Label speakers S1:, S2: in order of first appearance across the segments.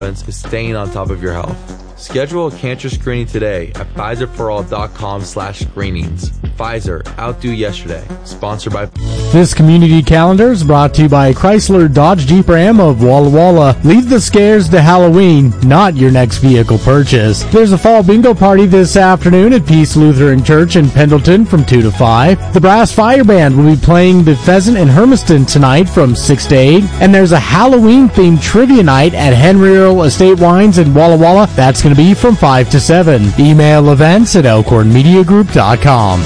S1: is staying on top of your health. Schedule a cancer screening today at PfizerForAll.com/screenings. Pfizer, outdo yesterday. Sponsored by...
S2: This community calendar is brought to you by Chrysler Dodge Jeep Ram of Walla Walla. Leave the scares to Halloween, not your next vehicle purchase. There's a fall bingo party this afternoon at Peace Lutheran Church in Pendleton from 2 to 5. The Brass Fire Band will be playing the Pheasant in Hermiston tonight from 6 to 8. And there's a Halloween-themed trivia night at Henry Earl Estate Wines in Walla Walla. That's going to be from 5 to 7. Email events at elkhornmediagroup.com.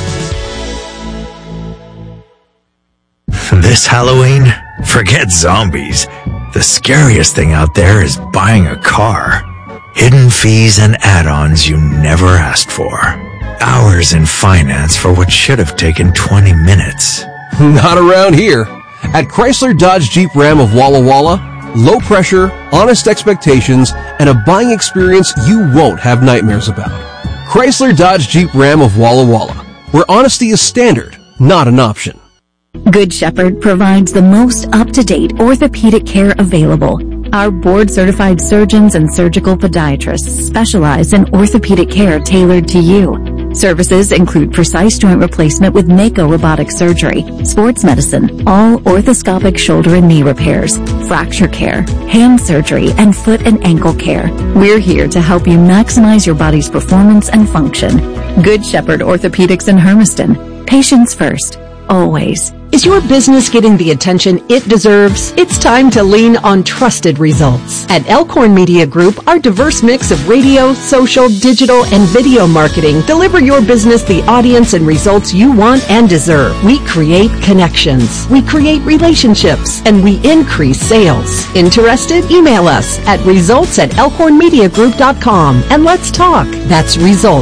S3: This Halloween, forget zombies. The scariest thing out there is buying a car. Hidden fees and add-ons you never asked for. Hours in finance for what should have taken 20 minutes.
S4: Not around here. At Chrysler Dodge Jeep Ram of Walla Walla, low pressure, honest expectations, and a buying experience you won't have nightmares about. Chrysler Dodge Jeep Ram of Walla Walla, where honesty is standard, not an option.
S5: Good Shepherd provides the most up-to-date orthopedic care available. Our board-certified surgeons and surgical podiatrists specialize in orthopedic care tailored to you. Services include precise joint replacement with Mako robotic surgery, sports medicine, all orthoscopic shoulder and knee repairs, fracture care, hand surgery, and foot and ankle care. We're here to help you maximize your body's performance and function. Good Shepherd Orthopedics in Hermiston. Patients first. Always.
S6: Is your business getting the attention it deserves? It's time to lean on trusted results. At Elkhorn Media Group, our diverse mix of radio, social, digital, and video marketing deliver your business the audience and results you want and deserve. We create connections, we create relationships, and we increase sales. Interested? Email us at results@elkhornmediagroup.com and let's talk. That's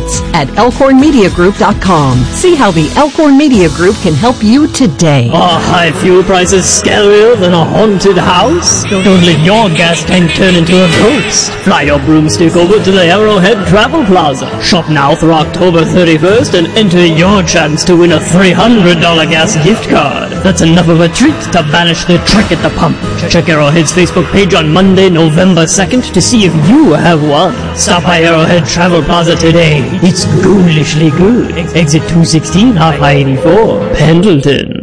S6: results@elkhornmediagroup.com. See how the Elkhorn Media Group can help you today.
S7: Are high fuel prices scarier than a haunted house? Don't let your gas tank turn into a ghost. Fly your broomstick over to the Arrowhead Travel Plaza. Shop now through October 31st and enter your chance to win a $300 gas gift card. That's enough of a treat to banish the trick at the pump. Check Arrowhead's Facebook page on Monday, November 2nd to see if you have won. Stop by Arrowhead Travel Plaza today. It's ghoulishly good. Exit 216 off I-84, Pendleton.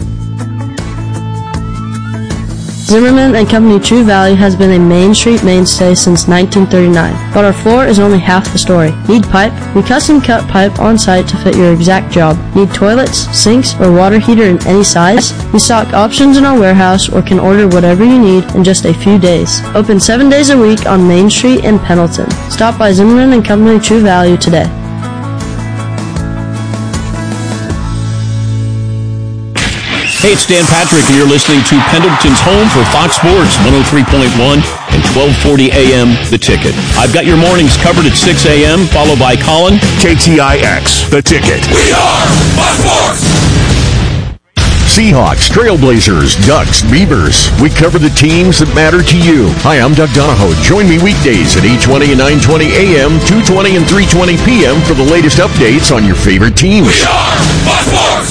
S8: Zimmerman & Company True Value has been a Main Street mainstay since 1939, but our floor is only half the story. Need pipe? We custom cut pipe on site to fit your exact job. Need toilets, sinks, or water heater in any size? We stock options in our warehouse or can order whatever you need in just a few days. Open 7 days a week on Main Street in Pendleton. Stop by Zimmerman & Company True Value today.
S9: Hey, it's Dan Patrick, and you're listening to Pendleton's home for Fox Sports 103.1 and 1240 AM, The Ticket. I've got your mornings covered at 6 a.m., followed by Colin.
S10: KTIX, The Ticket.
S11: We are Fox Sports!
S10: Seahawks, Trailblazers, Ducks, Beavers. We cover the teams that matter to you. Hi, I'm Doug Donahoe. Join me weekdays at 8:20 and 9:20 a.m., 2:20 and 3:20 p.m. for the latest updates on your favorite teams.
S11: We are Fox Sports!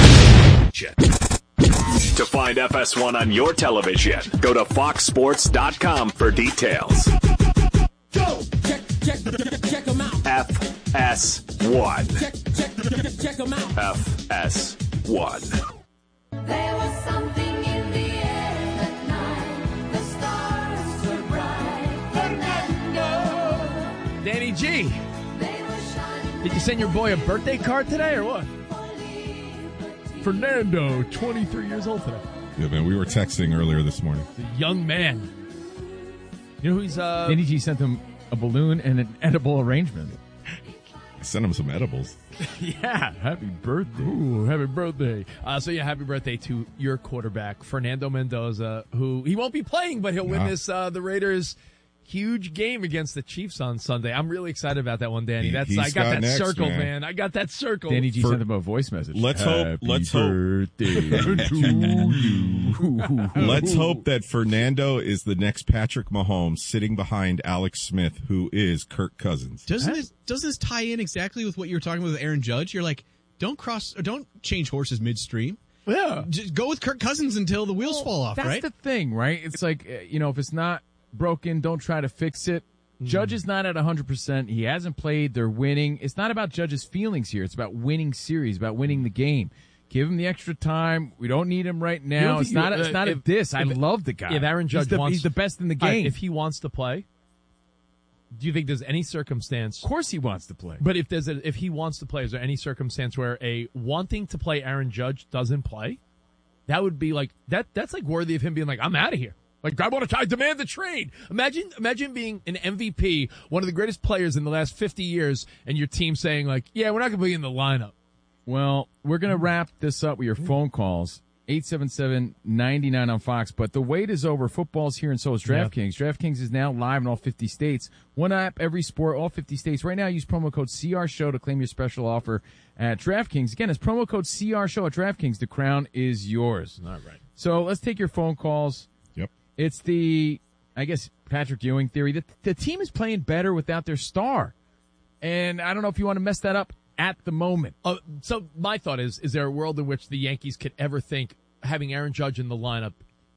S12: To find FS1 on your television, go to foxsports.com for details.
S11: Go! Check them out.
S12: FS1.
S11: Check them out.
S12: FS1.
S13: There was something in the air that night. The stars were bright. Fernando.
S14: Danny G. Did you send your boy a birthday card today or what? Fernando, 23 years old today.
S15: Yeah, man, we were texting earlier this morning.
S14: He's a young man. You know who he's,
S16: Danny G sent him a balloon and an edible arrangement.
S15: I sent him some edibles.
S14: Yeah, happy birthday. Ooh, happy birthday. Happy birthday to your quarterback, Fernando Mendoza, who he won't be playing, but he'll win this, the Raiders' huge game against the Chiefs on Sunday. I'm really excited about that one, Danny. I got that next, circled, man. I got that circled.
S16: Danny G sent him a voice message.
S15: Let's hope that Fernando is the next Patrick Mahomes sitting behind Alex Smith, who is Kirk Cousins.
S17: Doesn't this tie in exactly with what you were talking about with Aaron Judge? You're like, don't change horses midstream.
S14: Yeah.
S17: Just go with Kirk Cousins until the wheels fall off,
S16: that's
S17: right?
S16: That's the thing, right? It's like, if it's not broken, don't try to fix it. Judge is not at 100%. He hasn't played. They're winning. It's not about Judge's feelings here. It's about winning series, about winning the game. Give him the extra time. We don't need him right now. It's not a diss. I love the guy.
S14: If Aaron Judge
S16: he's the best in the game.
S14: If he wants to play, do you think there's any circumstance?
S16: Of course he wants to play.
S14: But if he wants to play, is there any circumstance where a wanting to play Aaron Judge doesn't play? That would be like that. That's like worthy of him being like, I'm out of here. Like, I want to I demand the trade. Imagine being an MVP, one of the greatest players in the last 50 years, and your team saying like, yeah, we're not going to be in the lineup.
S16: Well, we're going to wrap this up with your phone calls. 877-99 on Fox. But the wait is over. Football's here, and so is DraftKings. Yeah. DraftKings is now live in all 50 states. One app, every sport, all 50 states. Right now, use promo code CRSHOW to claim your special offer at DraftKings. Again, it's promo code CRSHOW at DraftKings. The crown is yours.
S14: All right.
S16: So let's take your phone calls.
S15: Yep.
S16: It's the, I guess, Patrick Ewing theory that the team is playing better without their star. And I don't know if you want to mess that up at the moment.
S14: So my thought is there a world in which the Yankees could ever think having Aaron Judge in the lineup,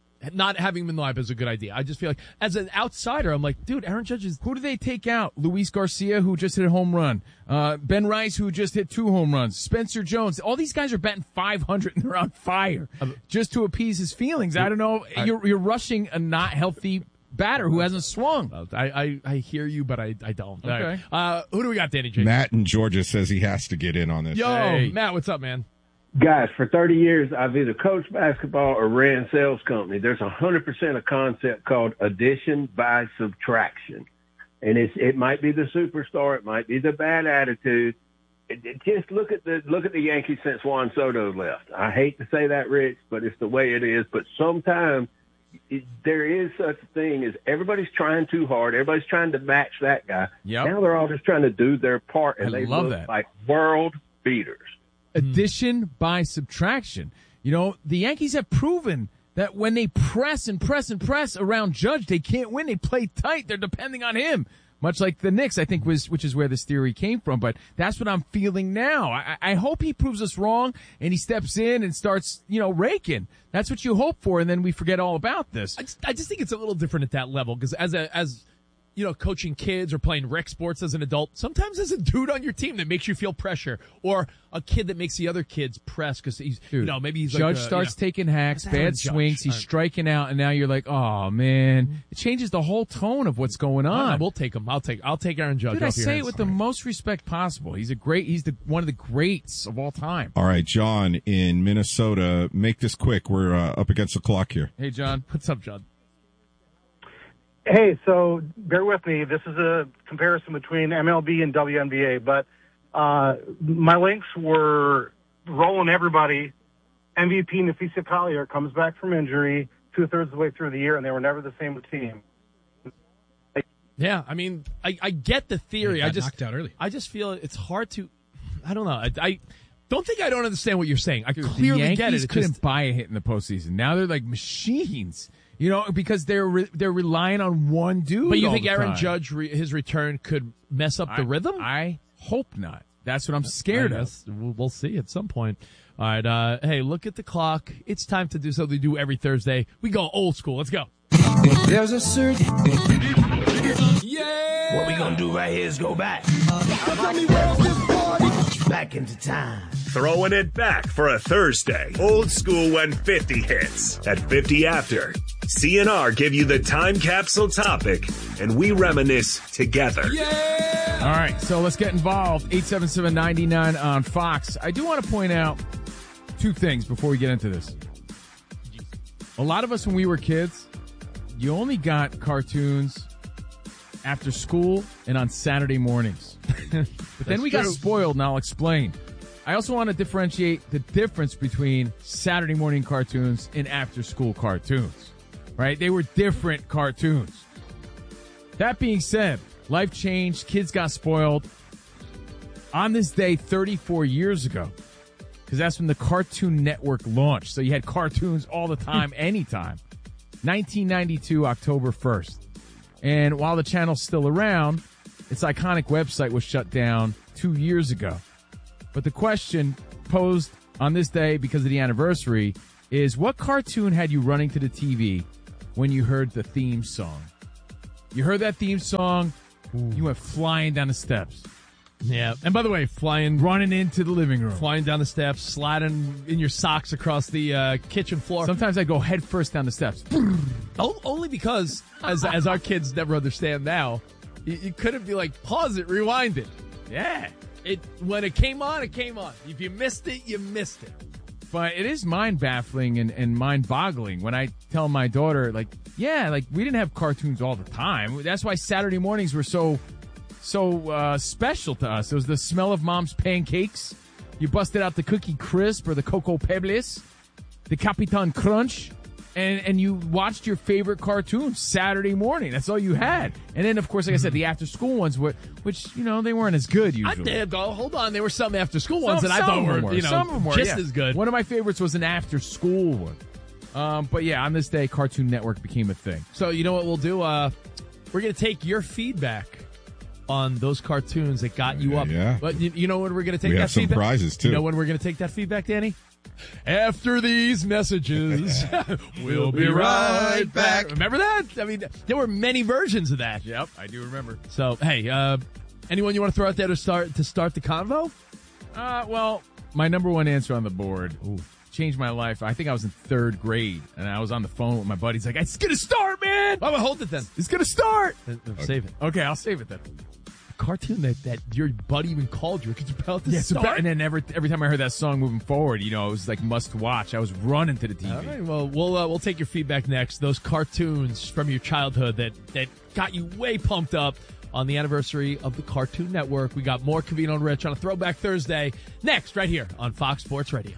S14: not having him in the lineup is a good idea? I just feel like, as an outsider, I'm like, dude, Aaron Judge is...
S16: Who do they take out? Luis Garcia, who just hit a home run. Ben Rice, who just hit 2 home runs. Spencer Jones. All these guys are batting 500 and they're on fire just to appease his feelings. I don't know. You're rushing a not healthy batter who hasn't swung.
S14: I hear you, but I don't.
S16: Okay.
S14: Right. Who do we got, Danny J?
S15: Matt in Georgia says he has to get in on this.
S14: Yo,
S16: Hey.
S14: Matt, what's up, man?
S18: Guys, for 30 years, I've either coached basketball or ran sales company. There's 100% a concept called addition by subtraction. And it might be the superstar. It might be the bad attitude. Just look at the Yankees since Juan Soto left. I hate to say that, Rich, but it's the way it is. But sometimes there is such a thing as everybody's trying too hard. Everybody's trying to match that guy.
S16: Yep.
S18: Now they're all just trying to do their part, and
S16: I
S18: they
S16: love
S18: look
S16: that.
S18: like world beaters.
S16: Addition by subtraction. You know, the Yankees have proven that when they press and press and press around Judge, they can't win. They play tight. They're depending on him. Much like the Knicks, I think, which is where this theory came from. But that's what I'm feeling now. I hope he proves us wrong and he steps in and starts, raking. That's what you hope for, and then we forget all about this.
S14: I just think it's a little different at that level because as coaching kids or playing rec sports as an adult, sometimes there's a dude on your team that makes you feel pressure, or a kid that makes the other kids press because he's, maybe he's
S16: Judge
S14: like
S16: starts taking hacks,
S14: That's Aaron
S16: bad
S14: Judge.
S16: swings, he's striking out, and now you're like, oh man, it changes the whole tone of what's going on.
S14: We'll take him. I'll take Aaron Judge.
S16: Dude, I
S14: off your
S16: say
S14: hands.
S16: it with the most respect possible. He's one of the greats of all time.
S15: All right, John in Minnesota. Make this quick. We're up against the clock here.
S16: Hey, John.
S14: What's up, John?
S19: Hey, so bear with me. This is a comparison between MLB and WNBA, but my links were rolling everybody. MVP Nafisa Collier comes back from injury 2/3 of the way through the year, and they were never the same team.
S14: Yeah, I mean, I get the theory.
S17: He got knocked out early.
S14: I just feel it's hard to. I don't know. I don't think I don't understand what you're saying. I
S16: The
S14: clearly
S16: Yankees
S14: get it. It
S16: couldn't
S14: just,
S16: buy a hit in the postseason. Now they're like machines, because they're relying on one dude.
S14: but you
S16: all
S14: think
S16: the
S14: Aaron
S16: time.
S14: Judge his return could mess up the rhythm?
S16: I hope not. That's what I'm scared
S14: I
S16: of.
S14: guess we'll see at some point. All right. Hey, look at the clock. It's time to do something we do every Thursday. We go old school. Let's go.
S11: There's a certain. Yeah! What we gonna do right here is go back. Back into time.
S12: Throwing it back for a Thursday. Old school when 50 hits. At 50 after, CNR give you the time capsule topic, and we reminisce together.
S16: All right, so let's get involved. 877-99 on Fox. I do want to point out 2 things before we get into this. A lot of us, when we were kids, you only got cartoons after school and on Saturday mornings. But then we got spoiled, and I'll explain. I also want to differentiate the difference between Saturday morning cartoons and after-school cartoons. Right? They were different cartoons. That being said, life changed, kids got spoiled. On this day 34 years ago, because that's when the Cartoon Network launched, so you had cartoons all the time, anytime. 1992, October 1st. And while the channel's still around, its iconic website was shut down 2 years ago. But the question posed on this day because of the anniversary is, what cartoon had you running to the TV when you heard the theme song? You heard that theme song, you went flying down the steps.
S14: Yeah. And by the way,
S16: running into the living room.
S14: Flying down the steps, sliding in your socks across the kitchen floor.
S16: Sometimes I go head first down the steps.
S14: Only because, as our kids never understand now, you couldn't be like, pause it, rewind it.
S16: Yeah.
S14: When it came on, it came on. If you missed it, you missed it.
S16: But it is mind-baffling and mind-boggling when I tell my daughter, like, yeah, like, we didn't have cartoons all the time. That's why Saturday mornings were so special to us. It was the smell of mom's pancakes. You busted out the Cookie Crisp or the Cocoa Pebbles, the Capitan Crunch, and you watched your favorite cartoon Saturday morning. That's all you had. And then, of course, like I said, the after-school ones, which they weren't as good usually.
S14: Hold on. There were some after-school ones that I thought were,
S16: some of them were,
S14: just as good.
S16: One of my favorites was an after-school one. But yeah, on this day, Cartoon Network became a thing.
S14: So you know what we'll do? We're going to take your feedback on those cartoons that got you up.
S15: Yeah.
S14: But you know when we're going to take
S15: We
S14: that
S15: have some
S14: feedback?
S15: prizes, too.
S14: You know when we're going to take that feedback, Danny? After these messages, we'll be right back. Remember that? I mean, there were many versions of that.
S16: Yep, I do remember.
S14: So, hey, anyone you want to throw out there to start the convo?
S16: Well, my number one answer on the board changed my life. I think I was in 3rd grade, and I was on the phone with my buddy. He's like, it's going to start, man!
S14: Oh, well, hold it then.
S16: It's going to start!
S14: Save it.
S16: Okay, I'll save it then.
S14: Cartoon that your buddy even called you. It's about to start.
S16: And then every time I heard that song moving forward, it was like must watch. I was running to the TV.
S14: All right, well, we'll take your feedback next. Those cartoons from your childhood that got you way pumped up on the anniversary of the Cartoon Network. We got more Covino and Rich on a Throwback Thursday next, right here on Fox Sports Radio.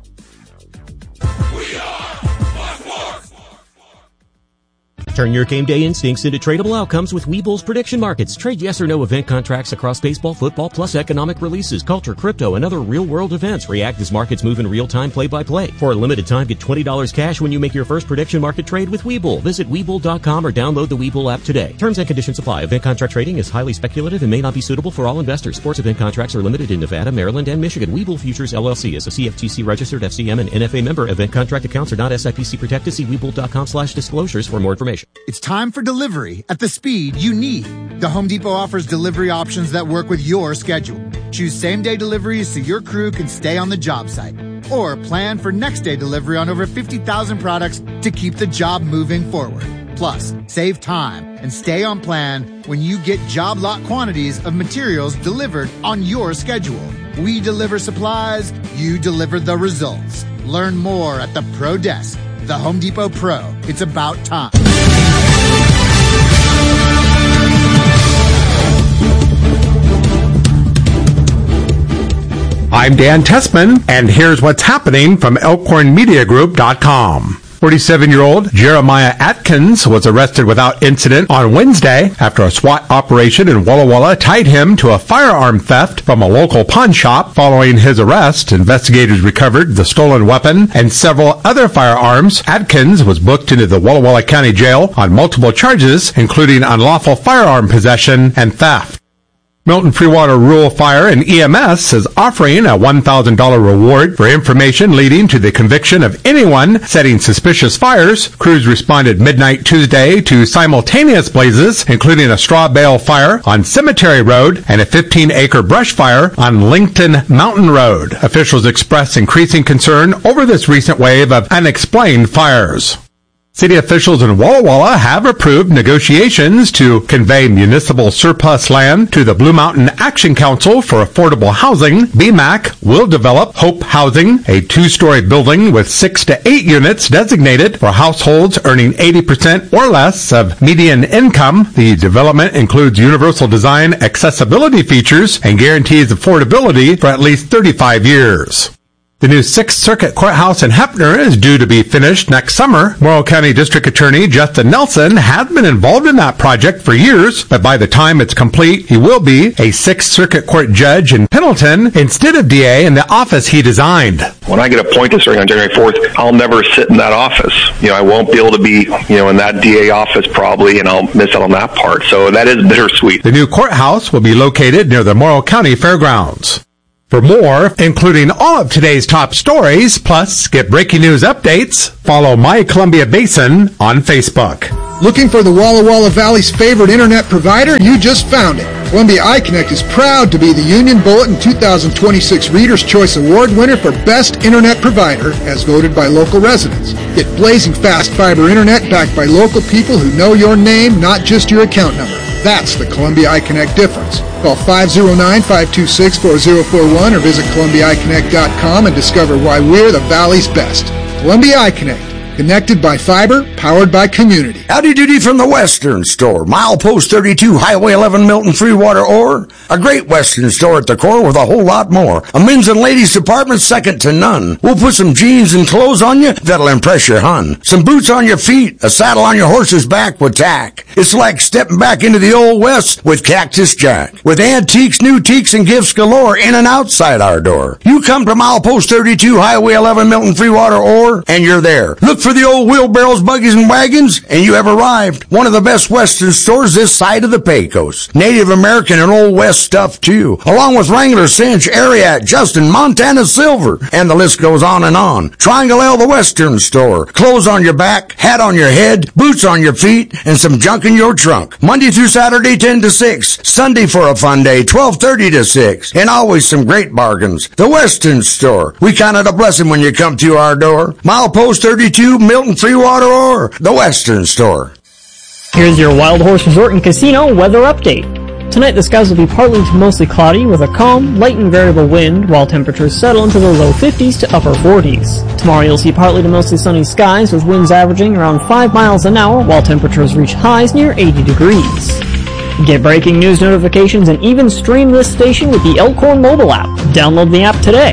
S20: We are Fox Sports. Turn your game day instincts into tradable outcomes with Webull's prediction markets. Trade yes or no event contracts across baseball, football, plus economic releases, culture, crypto, and other real-world events. React as markets move in real time, play-by-play. For a limited time, get $20 cash when you make your first prediction market trade with Webull. Visit Webull.com or download the Webull app today. Terms and conditions apply. Event contract trading is highly speculative and may not be suitable for all investors. Sports event contracts are limited in Nevada, Maryland, and Michigan. Webull Futures LLC is a CFTC registered FCM and NFA member. Event contract accounts are not SIPC protected. See Webull.com/disclosures for more information.
S21: It's time for delivery at the speed you need. The Home Depot offers delivery options that work with your schedule. Choose same-day deliveries so your crew can stay on the job site. Or plan for next-day delivery on over 50,000 products to keep the job moving forward. Plus, save time and stay on plan when you get job lot quantities of materials delivered on your schedule. We deliver supplies, you deliver the results. Learn more at the Pro Desk. The Home Depot Pro. It's about time.
S22: I'm Dan Tessman, and here's what's happening from ElkhornMediaGroup.com. 47-year-old Jeremiah Atkins was arrested without incident on Wednesday after a SWAT operation in Walla Walla tied him to a firearm theft from a local pawn shop. Following his arrest, investigators recovered the stolen weapon and several other firearms. Atkins was booked into the Walla Walla County Jail on multiple charges, including unlawful firearm possession and theft. Milton Freewater Rural Fire and EMS is offering a $1,000 reward for information leading to the conviction of anyone setting suspicious fires. Crews responded midnight Tuesday to simultaneous blazes, including a straw bale fire on Cemetery Road and a 15-acre brush fire on Lincoln Mountain Road. Officials expressed increasing concern over this recent wave of unexplained fires. City officials in Walla Walla have approved negotiations to convey municipal surplus land to the Blue Mountain Action Council for Affordable Housing. BMAC will develop Hope Housing, a 2-story building with 6 to 8 units designated for households earning 80% or less of median income. The development includes universal design accessibility features and guarantees affordability for at least 35 years. The new 6th Circuit Courthouse in Hefner is due to be finished next summer. Morrow County District Attorney Justin Nelson has been involved in that project for years, but by the time it's complete, he will be a 6th Circuit Court judge in Pendleton instead of DA in the office he designed.
S23: When I get appointed starting on January 4th, I'll never sit in that office. I won't be able to be, in that DA office probably, and I'll miss out on that part. So that is bittersweet.
S22: The new courthouse will be located near the Morrow County Fairgrounds. For more, including all of today's top stories, plus get breaking news updates, follow My Columbia Basin on Facebook.
S1: Looking for the Walla Walla Valley's favorite internet provider? You just found it. Columbia iConnect is proud to be the Union Bulletin 2026 Reader's Choice Award winner for Best Internet Provider, as voted by local residents. Get blazing fast fiber internet backed by local people who know your name, not just your account number. That's the Columbia iConnect difference. Call 509-526-4041 or visit ColumbiaIConnect.com and discover why we're the Valley's best. Columbia iConnect. Connected by fiber, powered by community.
S2: Howdy doody from the Western Store. Milepost 32, Highway 11, Milton, Freewater, or a great Western Store at the core with a whole lot more. A men's and ladies department second to none. We'll put some jeans and clothes on you that'll impress your hun. Some boots on your feet, a saddle on your horse's back with tack. It's like stepping back into the Old West with Cactus Jack. With antiques, new teaks, and gifts galore in and outside our door. You come to Milepost 32, Highway 11, Milton, Freewater, or, and you're there. Look for the old wheelbarrows, buggies, and wagons, and you have arrived. One of the best Western stores this side of the Pecos. Native American and Old West stuff, too. Along with Wrangler, Cinch, Ariat, Justin, Montana Silver, and the list goes on and on. Triangle L, the Western Store. Clothes on your back, hat on your head, boots on your feet, and some junk in your trunk. Monday through Saturday, 10 to 6. Sunday for a fun day, 12:30 to 6. And always some great bargains. The Western Store. We count it a blessing when you come to our door. Milepost 32, Milton, Freewater, or the Western Store.
S7: Here's your Wild Horse Resort and Casino weather update. Tonight the skies will be partly to mostly cloudy with a calm, light and variable wind, while temperatures settle into the low 50s to upper 40s. Tomorrow you'll see partly to mostly sunny skies with winds averaging around 5 miles an hour, while temperatures reach highs near 80 degrees. Get breaking news notifications and even stream this station with the Elkhorn mobile app. Download the app today.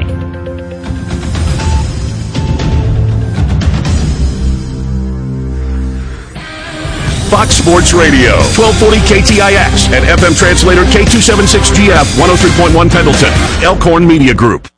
S9: Fox Sports Radio, 1240 KTIX, and FM translator K276GF, 103.1 Pendleton, Elkhorn Media Group.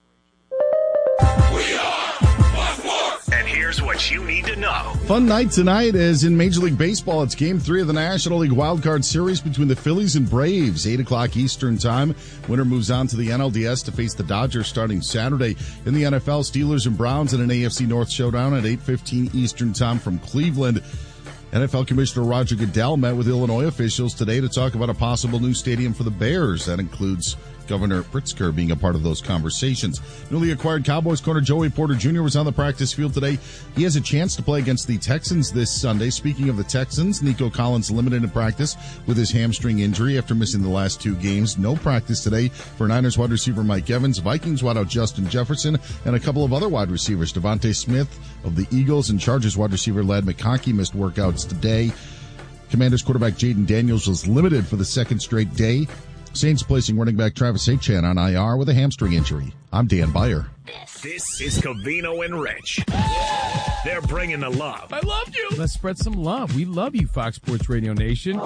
S12: And here's what you need to know.
S3: Fun night tonight as in Major League Baseball. It's Game 3 of the National League Wildcard Series between the Phillies and Braves. 8 o'clock Eastern Time. Winner moves on to the NLDS to face the Dodgers starting Saturday. In the NFL, Steelers and Browns in an AFC North showdown at 8:15 Eastern Time from Cleveland. NFL Commissioner Roger Goodell met with Illinois officials today to talk about a possible new stadium for the Bears. That includes Governor Pritzker being a part of those conversations. Newly acquired Cowboys corner Joey Porter Jr. was on the practice field today. He has a chance to play against the Texans this Sunday. Speaking of the Texans, Nico Collins limited in practice with his hamstring injury after missing the last 2 games. No practice today for Niners wide receiver Mike Evans, Vikings wideout Justin Jefferson, and a couple of other wide receivers. Devontae Smith of the Eagles and Chargers wide receiver Ladd McConkey missed workouts today. Commanders quarterback Jaden Daniels was limited for the second straight day. Saints placing running back Travis Etienne on IR with a hamstring injury. I'm Dan Beyer.
S12: This is Covino and Rich. They're bringing the love.
S14: I loved you.
S16: Let's spread some love. We love you, Fox Sports Radio Nation.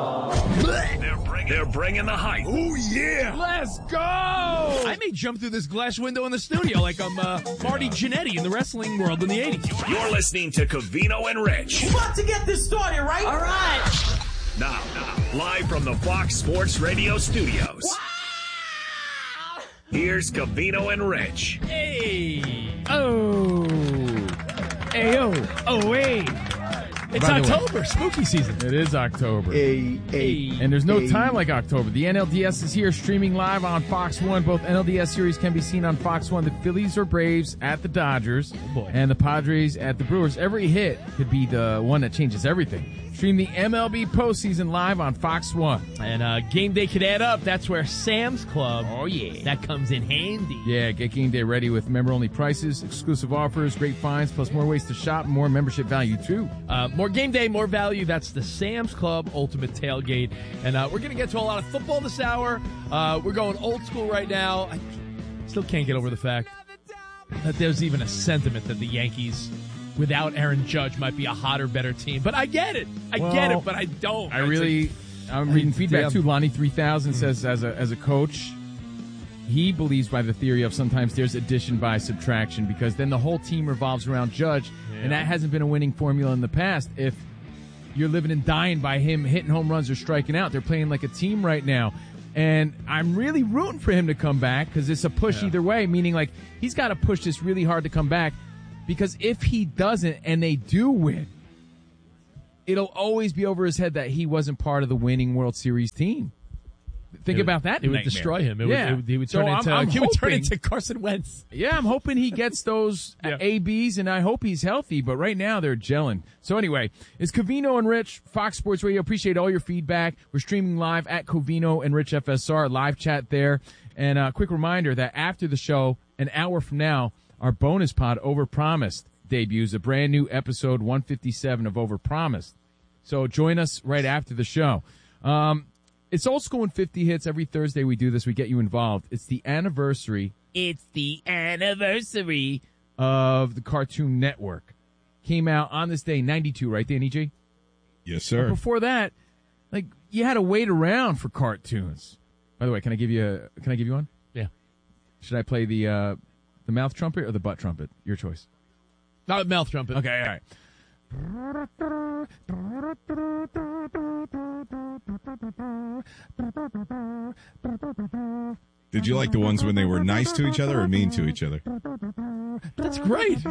S12: They're bringing the hype.
S14: Oh, yeah. Let's go. I may jump through this glass window in the studio like I'm Marty Jannetty in the wrestling world in the 80s.
S12: You're listening to Covino and Rich.
S11: You about to get this started, right? All right.
S12: Now, live from the Fox Sports Radio studios. Wow. Here's Covino and Rich.
S14: Hey. Oh. Hey, oh. Oh, hey. It's October, spooky season.
S16: It is October. And there's no time like October. The NLDS is here streaming live on Fox 1. Both NLDS series can be seen on Fox 1. The Phillies or Braves at the Dodgers.
S14: Oh boy.
S16: And the Padres at the Brewers. Every hit could be the one that changes everything. Stream the MLB postseason live on Fox 1.
S14: And game day could add up. That's where Sam's Club, oh yeah, that comes in handy.
S16: Yeah, get game day ready with member-only prices, exclusive offers, great finds, plus more ways to shop, more membership value too.
S14: More game day, more value. That's the Sam's Club Ultimate Tailgate. And we're going to get to a lot of football this hour. We're going old school right now. I still can't get over the fact that there's even a sentiment that the Yankees, without Aaron Judge, might be a hotter, better team. But I get it. I get it, but I don't.
S16: I'm reading feedback too. Lonnie 3000 says as a coach, he believes by the theory of sometimes there's addition by subtraction, because then the whole team revolves around Judge, and that hasn't been a winning formula in the past. If you're living and dying by him hitting home runs or striking out, they're playing like a team right now. And I'm really rooting for him to come back, because it's a push either way, meaning like he's got to push this really hard to come back, because if he doesn't and they do win, it'll always be over his head that he wasn't part of the winning World Series team. Think about that.
S14: It would
S16: nightmare.
S14: destroy him. He would
S16: So
S14: turn into Carson Wentz.
S16: Yeah, I'm hoping he gets those ABs, and I hope he's healthy. But right now, they're gelling. So anyway, it's Covino and Rich, Fox Sports Radio. Appreciate all your feedback. We're streaming live at Covino and Rich FSR, live chat there. And a quick reminder that after the show, an hour from now, our bonus pod, Overpromised, debuts. A brand new episode 157 of Overpromised. So join us right after the show. It's Old School and 50 Hits. Every Thursday we do this. We get you involved. It's the anniversary.
S4: It's the anniversary
S16: of the Cartoon Network. Came out on this day, 92, right, Danny G?
S15: Yes, sir.
S16: But before that, like, you had to wait around for cartoons. By the way, can I give you one?
S14: Yeah.
S16: Should I play the mouth trumpet or the butt trumpet? Your choice.
S14: Not mouth trumpet.
S16: Okay, all right.
S15: Did you like the ones when they were nice to each other or mean to each other?
S14: That's great.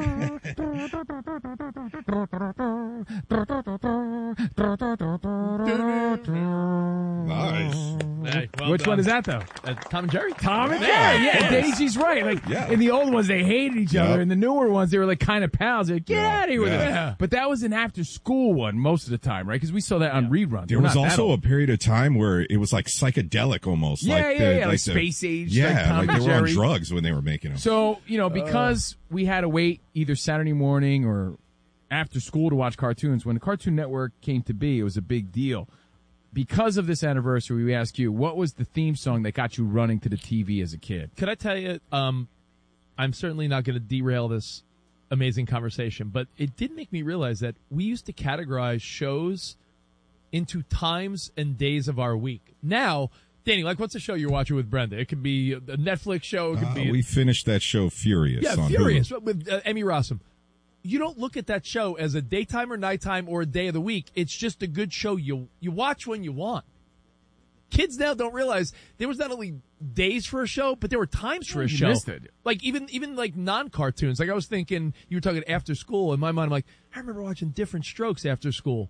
S15: Nice.
S14: Hey, well
S16: Which
S14: done.
S16: one is that, though?
S14: Tom and Jerry.
S16: Tom and Jerry. Yeah, Daisy's right. Like, in the old ones, they hated each other. In the newer ones, they were like kind of pals. They're like, get out of here with it. But that was an after-school one most of the time, right? Because we saw that on reruns.
S15: There was also a period of time where it was like psychedelic almost.
S16: Like space age.
S15: Yeah,
S16: Tom
S15: like
S16: and
S15: they were on
S16: Jerry.
S15: drugs when they were making them.
S16: So, because we had to wait either Saturday morning or after school to watch cartoons, when the Cartoon Network came to be, it was a big deal. Because of this anniversary, we ask you, what was the theme song that got you running to the TV as a kid?
S14: Could I tell you, I'm certainly not going to derail this amazing conversation, but it did make me realize that we used to categorize shows into times and days of our week. Now, Danny, like, what's a show you're watching with Brenda? It could be a Netflix show. It could be
S15: we finished that show Furious.
S14: Yeah,
S15: on
S14: Furious
S15: Hulu.
S14: with Emmy Rossum. You don't look at that show as a daytime or nighttime or a day of the week. It's just a good show you watch when you want. Kids now don't realize there was not only days for a show, but there were times for a show.
S16: Missed it.
S14: Like even like non-cartoons. Like I was thinking, you were talking after school. In my mind, I'm like, I remember watching Different Strokes after school.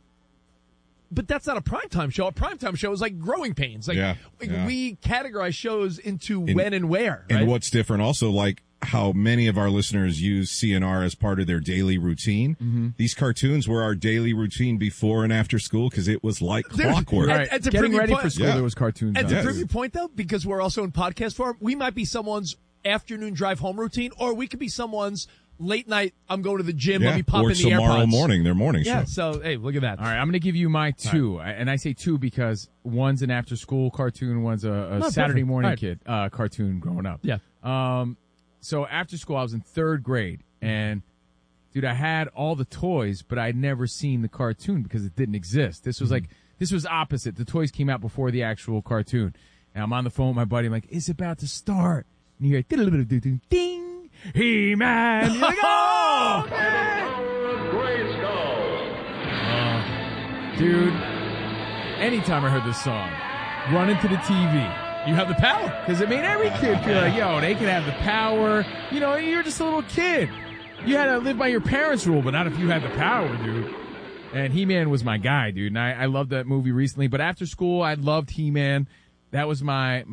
S14: But that's not a primetime show. A primetime show is like Growing Pains. Like, we categorize shows into when and where.
S15: And
S14: right?
S15: what's different also, like how many of our listeners use CNR as part of their daily routine.
S16: Mm-hmm.
S15: These cartoons were our daily routine before and after school because it was like clockwork.
S14: And to
S16: Getting
S14: prove your
S16: ready
S14: point-
S16: for school, there was cartoons.
S14: And
S16: on.
S14: to prove your point, though, because we're also in podcast form, we might be someone's afternoon drive home routine, or we could be someone's late night, I'm going to the gym, let me pop
S15: or
S14: in the
S15: tomorrow
S14: AirPods.
S15: morning, their morning
S14: Yeah,
S15: show.
S14: so, hey, look at that.
S16: All right, I'm going to give you my two. And I say two because one's an after-school cartoon, one's a Saturday
S14: perfect.
S16: morning
S14: Right.
S16: kid cartoon growing up.
S14: Yeah.
S16: So after school, I was in third grade, and dude, I had all the toys, but I'd never seen the cartoon because it didn't exist. This was this was opposite. The toys came out before the actual cartoon. And I'm on the phone with my buddy. I'm like, it's about to start. And you hear ding, He-Man. You're like, oh, dude, anytime I heard this song, run into the TV.
S14: You have the power.
S16: Because it made every kid feel like, yo, they can have the power. You know, you're just a little kid. You had to live by your parents' rule, but not if you had the power, dude. And He-Man was my guy, dude. And I loved that movie recently. But after school, I loved He-Man. That was my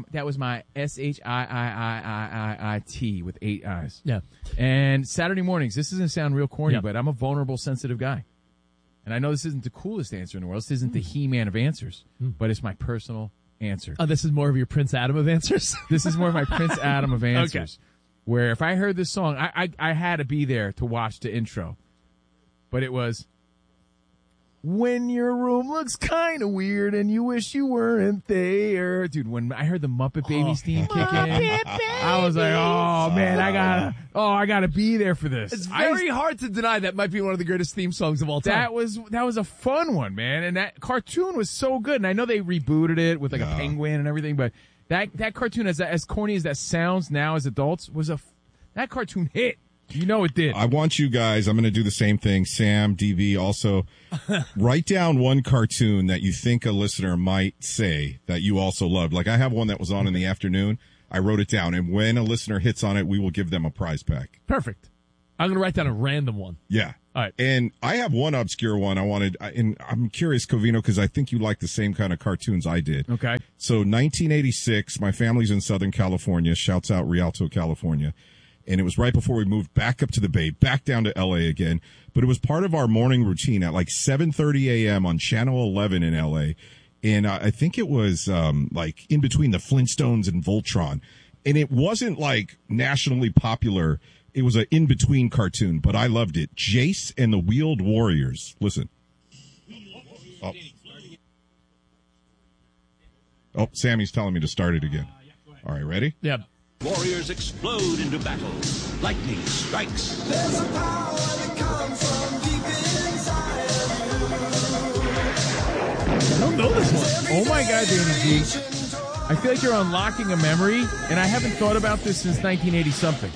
S16: SHIIIIIT with 8 eyes.
S14: Yeah.
S16: And Saturday mornings, this doesn't sound real corny, but I'm a vulnerable, sensitive guy. And I know this isn't the coolest answer in the world. This isn't the He-Man of answers, but it's my personal answer.
S14: Oh, this is more of your Prince Adam of answers?
S16: This is more of my Prince Adam of answers. Where if I heard this song, I had to be there to watch the intro. But it was, when your room looks kind of weird and you wish you weren't there. Dude, when I heard the Muppet Babies theme kick in, I was like, oh man, I gotta be there for this.
S14: It's very hard to deny that might be one of the greatest theme songs of all time.
S16: That was a fun one, man. And that cartoon was so good. And I know they rebooted it with like a penguin and everything, but that cartoon, as corny as that sounds now as adults, that cartoon hit. You know it did.
S15: I want you guys, I'm going to do the same thing, Sam, DB, also, write down one cartoon that you think a listener might say that you also loved. Like I have one that was on in the afternoon. I wrote it down, and when a listener hits on it, we will give them a prize pack.
S14: Perfect. I'm going to write down a random one.
S15: Yeah.
S14: All right.
S15: And I have one obscure one I wanted, and I'm curious, Covino, because I think you like the same kind of cartoons I did.
S16: Okay.
S15: So 1986, my family's in Southern California. Shouts out Rialto, California. And it was right before we moved back up to the Bay, back down to LA again. But it was part of our morning routine at like 7:30 a.m. on Channel 11 in LA. And I think it was like in between the Flintstones and Voltron. And it wasn't like nationally popular. It was an in-between cartoon, but I loved it. Jace and the Wheeled Warriors. Listen. Oh, Sammy's telling me to start it again. All right, ready?
S14: Yeah.
S5: Warriors explode into battle. Lightning strikes.
S13: There's a power that comes from deep inside of you.
S14: I don't know this one.
S16: Oh my God, Danny G. I feel like you're unlocking a memory, and I haven't thought about this since 1980 something.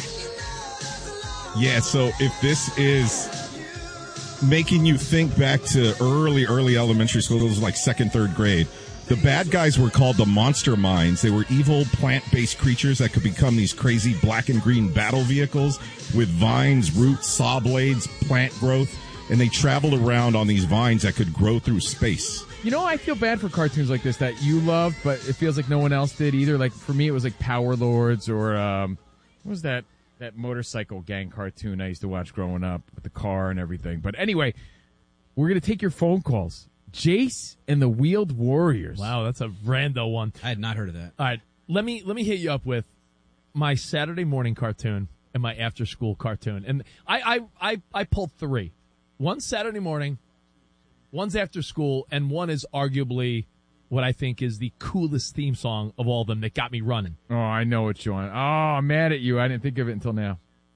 S15: Yeah, so if this is making you think back to early elementary school, it was like second, third grade. The bad guys were called the Monster Minds. They were evil plant-based creatures that could become these crazy black and green battle vehicles with vines, roots, saw blades, plant growth, and they traveled around on these vines that could grow through space.
S16: You know, I feel bad for cartoons like this that you loved, but it feels like no one else did either. Like, for me, it was like Power Lords or, what was that motorcycle gang cartoon I used to watch growing up with the car and everything. But anyway, we're going to take your phone calls. Jace and the Wheeled Warriors.
S14: Wow, that's a rando one.
S17: I had not heard of that.
S14: All right, let me hit you up with my Saturday morning cartoon and my after school cartoon. And I pulled three. One's Saturday morning, one's after school, and one is arguably what I think is the coolest theme song of all of them that got me running.
S16: Oh, I know what you want. Oh, I'm mad at you. I didn't think of it until now.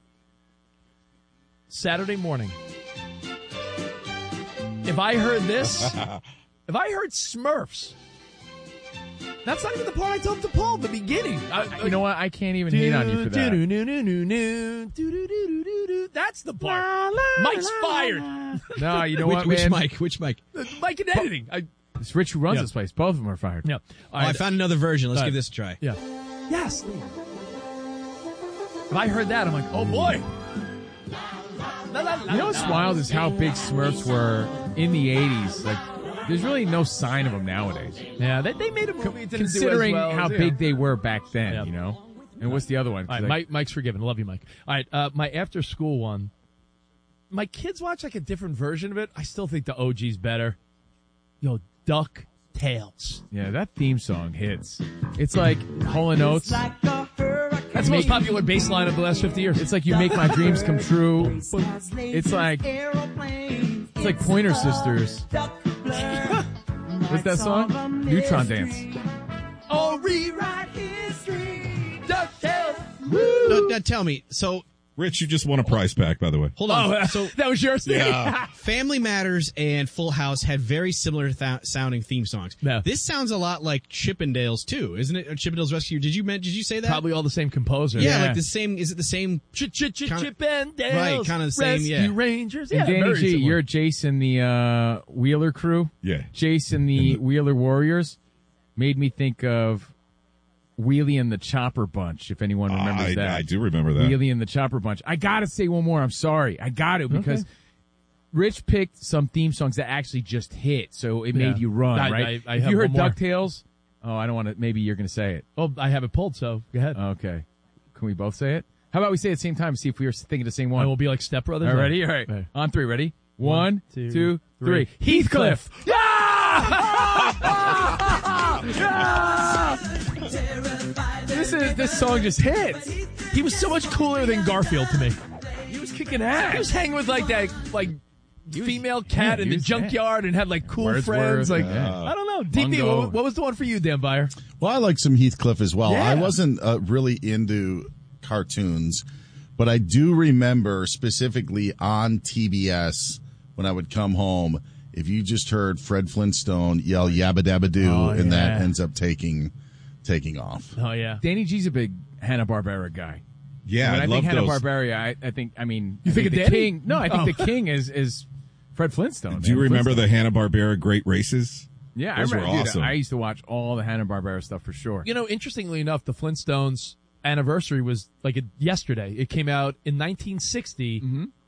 S14: Saturday morning. If I heard this, if I heard Smurfs, that's not even the part I told to Paul at the beginning.
S16: You know what? I can't even hate on you for that.
S14: That's the part. Mike's fired.
S16: No, you know what, man?
S17: Which Mike?
S14: Mike in editing.
S16: It's Rich who runs this place. Both of them are fired.
S14: Yeah.
S17: I found another version. Let's give this a try.
S14: Yeah. Yes. If I heard that, I'm like, oh boy.
S16: You know what's wild is how big Smurfs were in the 80s. Like, there's really no sign of them nowadays.
S14: Yeah, they made a movie.
S16: Considering how big they were back then, you know? And what's the other one?
S14: All right, Mike's forgiven. I love you, Mike. All right, my after school one. My kids watch like a different version of it. I still think the OG's better. Yo, Duck Tales.
S16: Yeah, that theme song hits. It's like Hall & Oates.
S14: That's the most popular bass line of the last 50 years.
S16: It's like You Make My Dreams Come True. It's like Pointer Sisters. What's that song? Neutron Dance.
S14: Oh, rewrite history. DuckTales.
S17: Now tell me, so
S15: Rich, you just won a prize pack, by the way.
S17: hold on.
S14: Oh,
S17: So
S14: that was yours?
S17: yeah, Family Matters and Full House had very similar sounding theme songs.
S14: Yeah.
S17: This sounds a lot like Chippendales too, isn't it? Chippendales Rescue. Did you say that?
S14: Probably all the same composer.
S17: Yeah, like the same. Is it the same?
S14: Chippendales.
S17: Right, kind of the same.
S14: Rescue
S17: Yeah.
S14: Rangers.
S16: And
S14: Yeah,
S16: Danny
S14: very
S16: G,
S14: similar.
S16: you're Jason the Wheeler crew.
S15: Yeah.
S16: Jason the Wheeler Warriors made me think of Wheelie and the Chopper Bunch, if anyone remembers that.
S15: I do remember that.
S16: Wheelie and the Chopper Bunch. I gotta say one more. I'm sorry. I got to because Rich picked some theme songs that actually just hit, so it made you run, right?
S14: I
S16: If
S14: have
S16: you heard
S14: one more.
S16: DuckTales, I don't want to. Maybe you're going to say it.
S14: Oh, I have it pulled, so go ahead.
S16: Okay. Can we both say it? How about we say it at the same time, see if we were thinking the same one?
S14: I will be like Step Brothers.
S16: All right, ready? All right. On three. Ready? One, two, three.
S14: Heathcliff.
S16: This song just hits.
S14: He was so much cooler than Garfield to me.
S16: He was kicking ass.
S14: He was hanging with like that, female cat in the junkyard and had like cool
S16: Wordsworth,
S14: friends. Like
S16: yeah.
S14: I don't know. DB,
S16: Mungo.
S14: what was the one for you, Dan Beyer?
S3: Well, I like some Heathcliff as well.
S14: Yeah.
S3: I wasn't really into cartoons, but I do remember specifically on TBS when I would come home, if you just heard Fred Flintstone yell "Yabba Dabba Doo," and that ends up taking off.
S14: Oh yeah,
S16: Danny G's a big Hanna-Barbera guy.
S15: Yeah,
S16: when I think
S15: love those.
S16: Hanna-Barbera, I think
S14: You think of
S16: the
S14: Danny?
S16: King. No, I think the King is Fred Flintstone.
S15: Do you
S16: man.
S15: remember
S16: Flintstone.
S15: the Hanna-Barbera Great Races?
S16: Yeah,
S15: Those
S16: I remember.
S15: were
S16: Dude,
S15: awesome.
S16: I used to watch all the Hanna-Barbera stuff for sure.
S14: You know, interestingly enough, the Flintstones anniversary was like yesterday. It came out in 1960.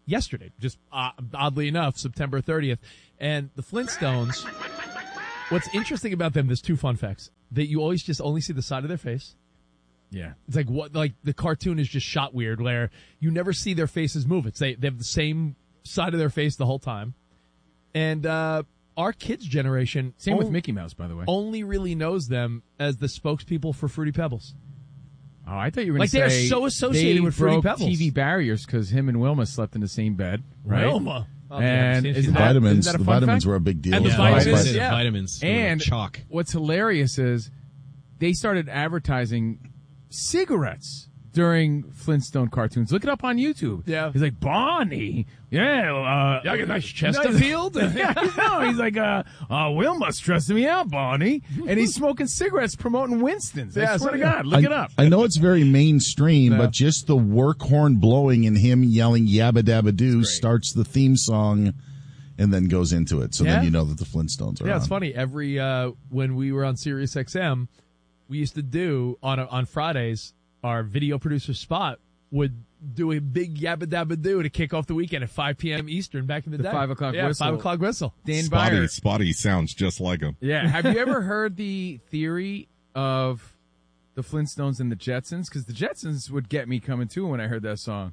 S14: yesterday, just oddly enough, September 30th. And the Flintstones, what's interesting about them, there's two fun facts. That you always just only see the side of their face.
S16: Yeah.
S14: It's like the cartoon is just shot weird where you never see their faces move. They have the same side of their face the whole time. And our kids' generation...
S16: Same with Mickey Mouse, by the way.
S14: Only really knows them as the spokespeople for Fruity Pebbles.
S16: Oh, I thought you were going to say...
S14: Like, they're so associated with Fruity
S16: broke
S14: Pebbles.
S16: TV barriers because him and Wilma slept in the same bed, right?
S14: Wilma. Oh,
S16: And
S14: yeah,
S16: isn't
S3: The
S16: that-
S3: vitamins,
S16: isn't that a
S3: the
S16: fun
S3: vitamins
S16: fact?
S3: were a big deal.
S14: And the
S3: as
S14: vitamins,
S3: well, but-
S14: yeah.
S17: Vitamins were
S16: And
S17: chalk.
S16: what's hilarious is they started advertising cigarettes during Flintstone cartoons. Look it up on YouTube.
S14: Yeah.
S16: He's like, Bonnie. Yeah.
S14: Yeah, I got a nice Chesterfield.
S16: No, he's like, Wilma's stressing me out, Bonnie. And he's smoking cigarettes promoting Winston's. I swear to God, look it up.
S3: I know it's very mainstream, but just the work horn blowing and him yelling yabba dabba doo starts the theme song and then goes into it. So
S14: Yeah.
S3: then you know that the Flintstones are
S14: Yeah,
S3: on.
S14: it's funny. Every when we were on Sirius XM, we used to do on Fridays. Our video producer Spot would do a big yabba dabba doo to kick off the weekend at 5 p.m. Eastern back in the
S16: The
S14: day.
S16: 5 o'clock
S14: yeah,
S16: whistle.
S14: 5 o'clock whistle.
S16: Dan
S15: Spotty,
S16: Byer.
S15: Spotty sounds just like him.
S16: Yeah. Have you ever heard the theory of the Flintstones and the Jetsons? Because the Jetsons would get me coming too when I heard that song.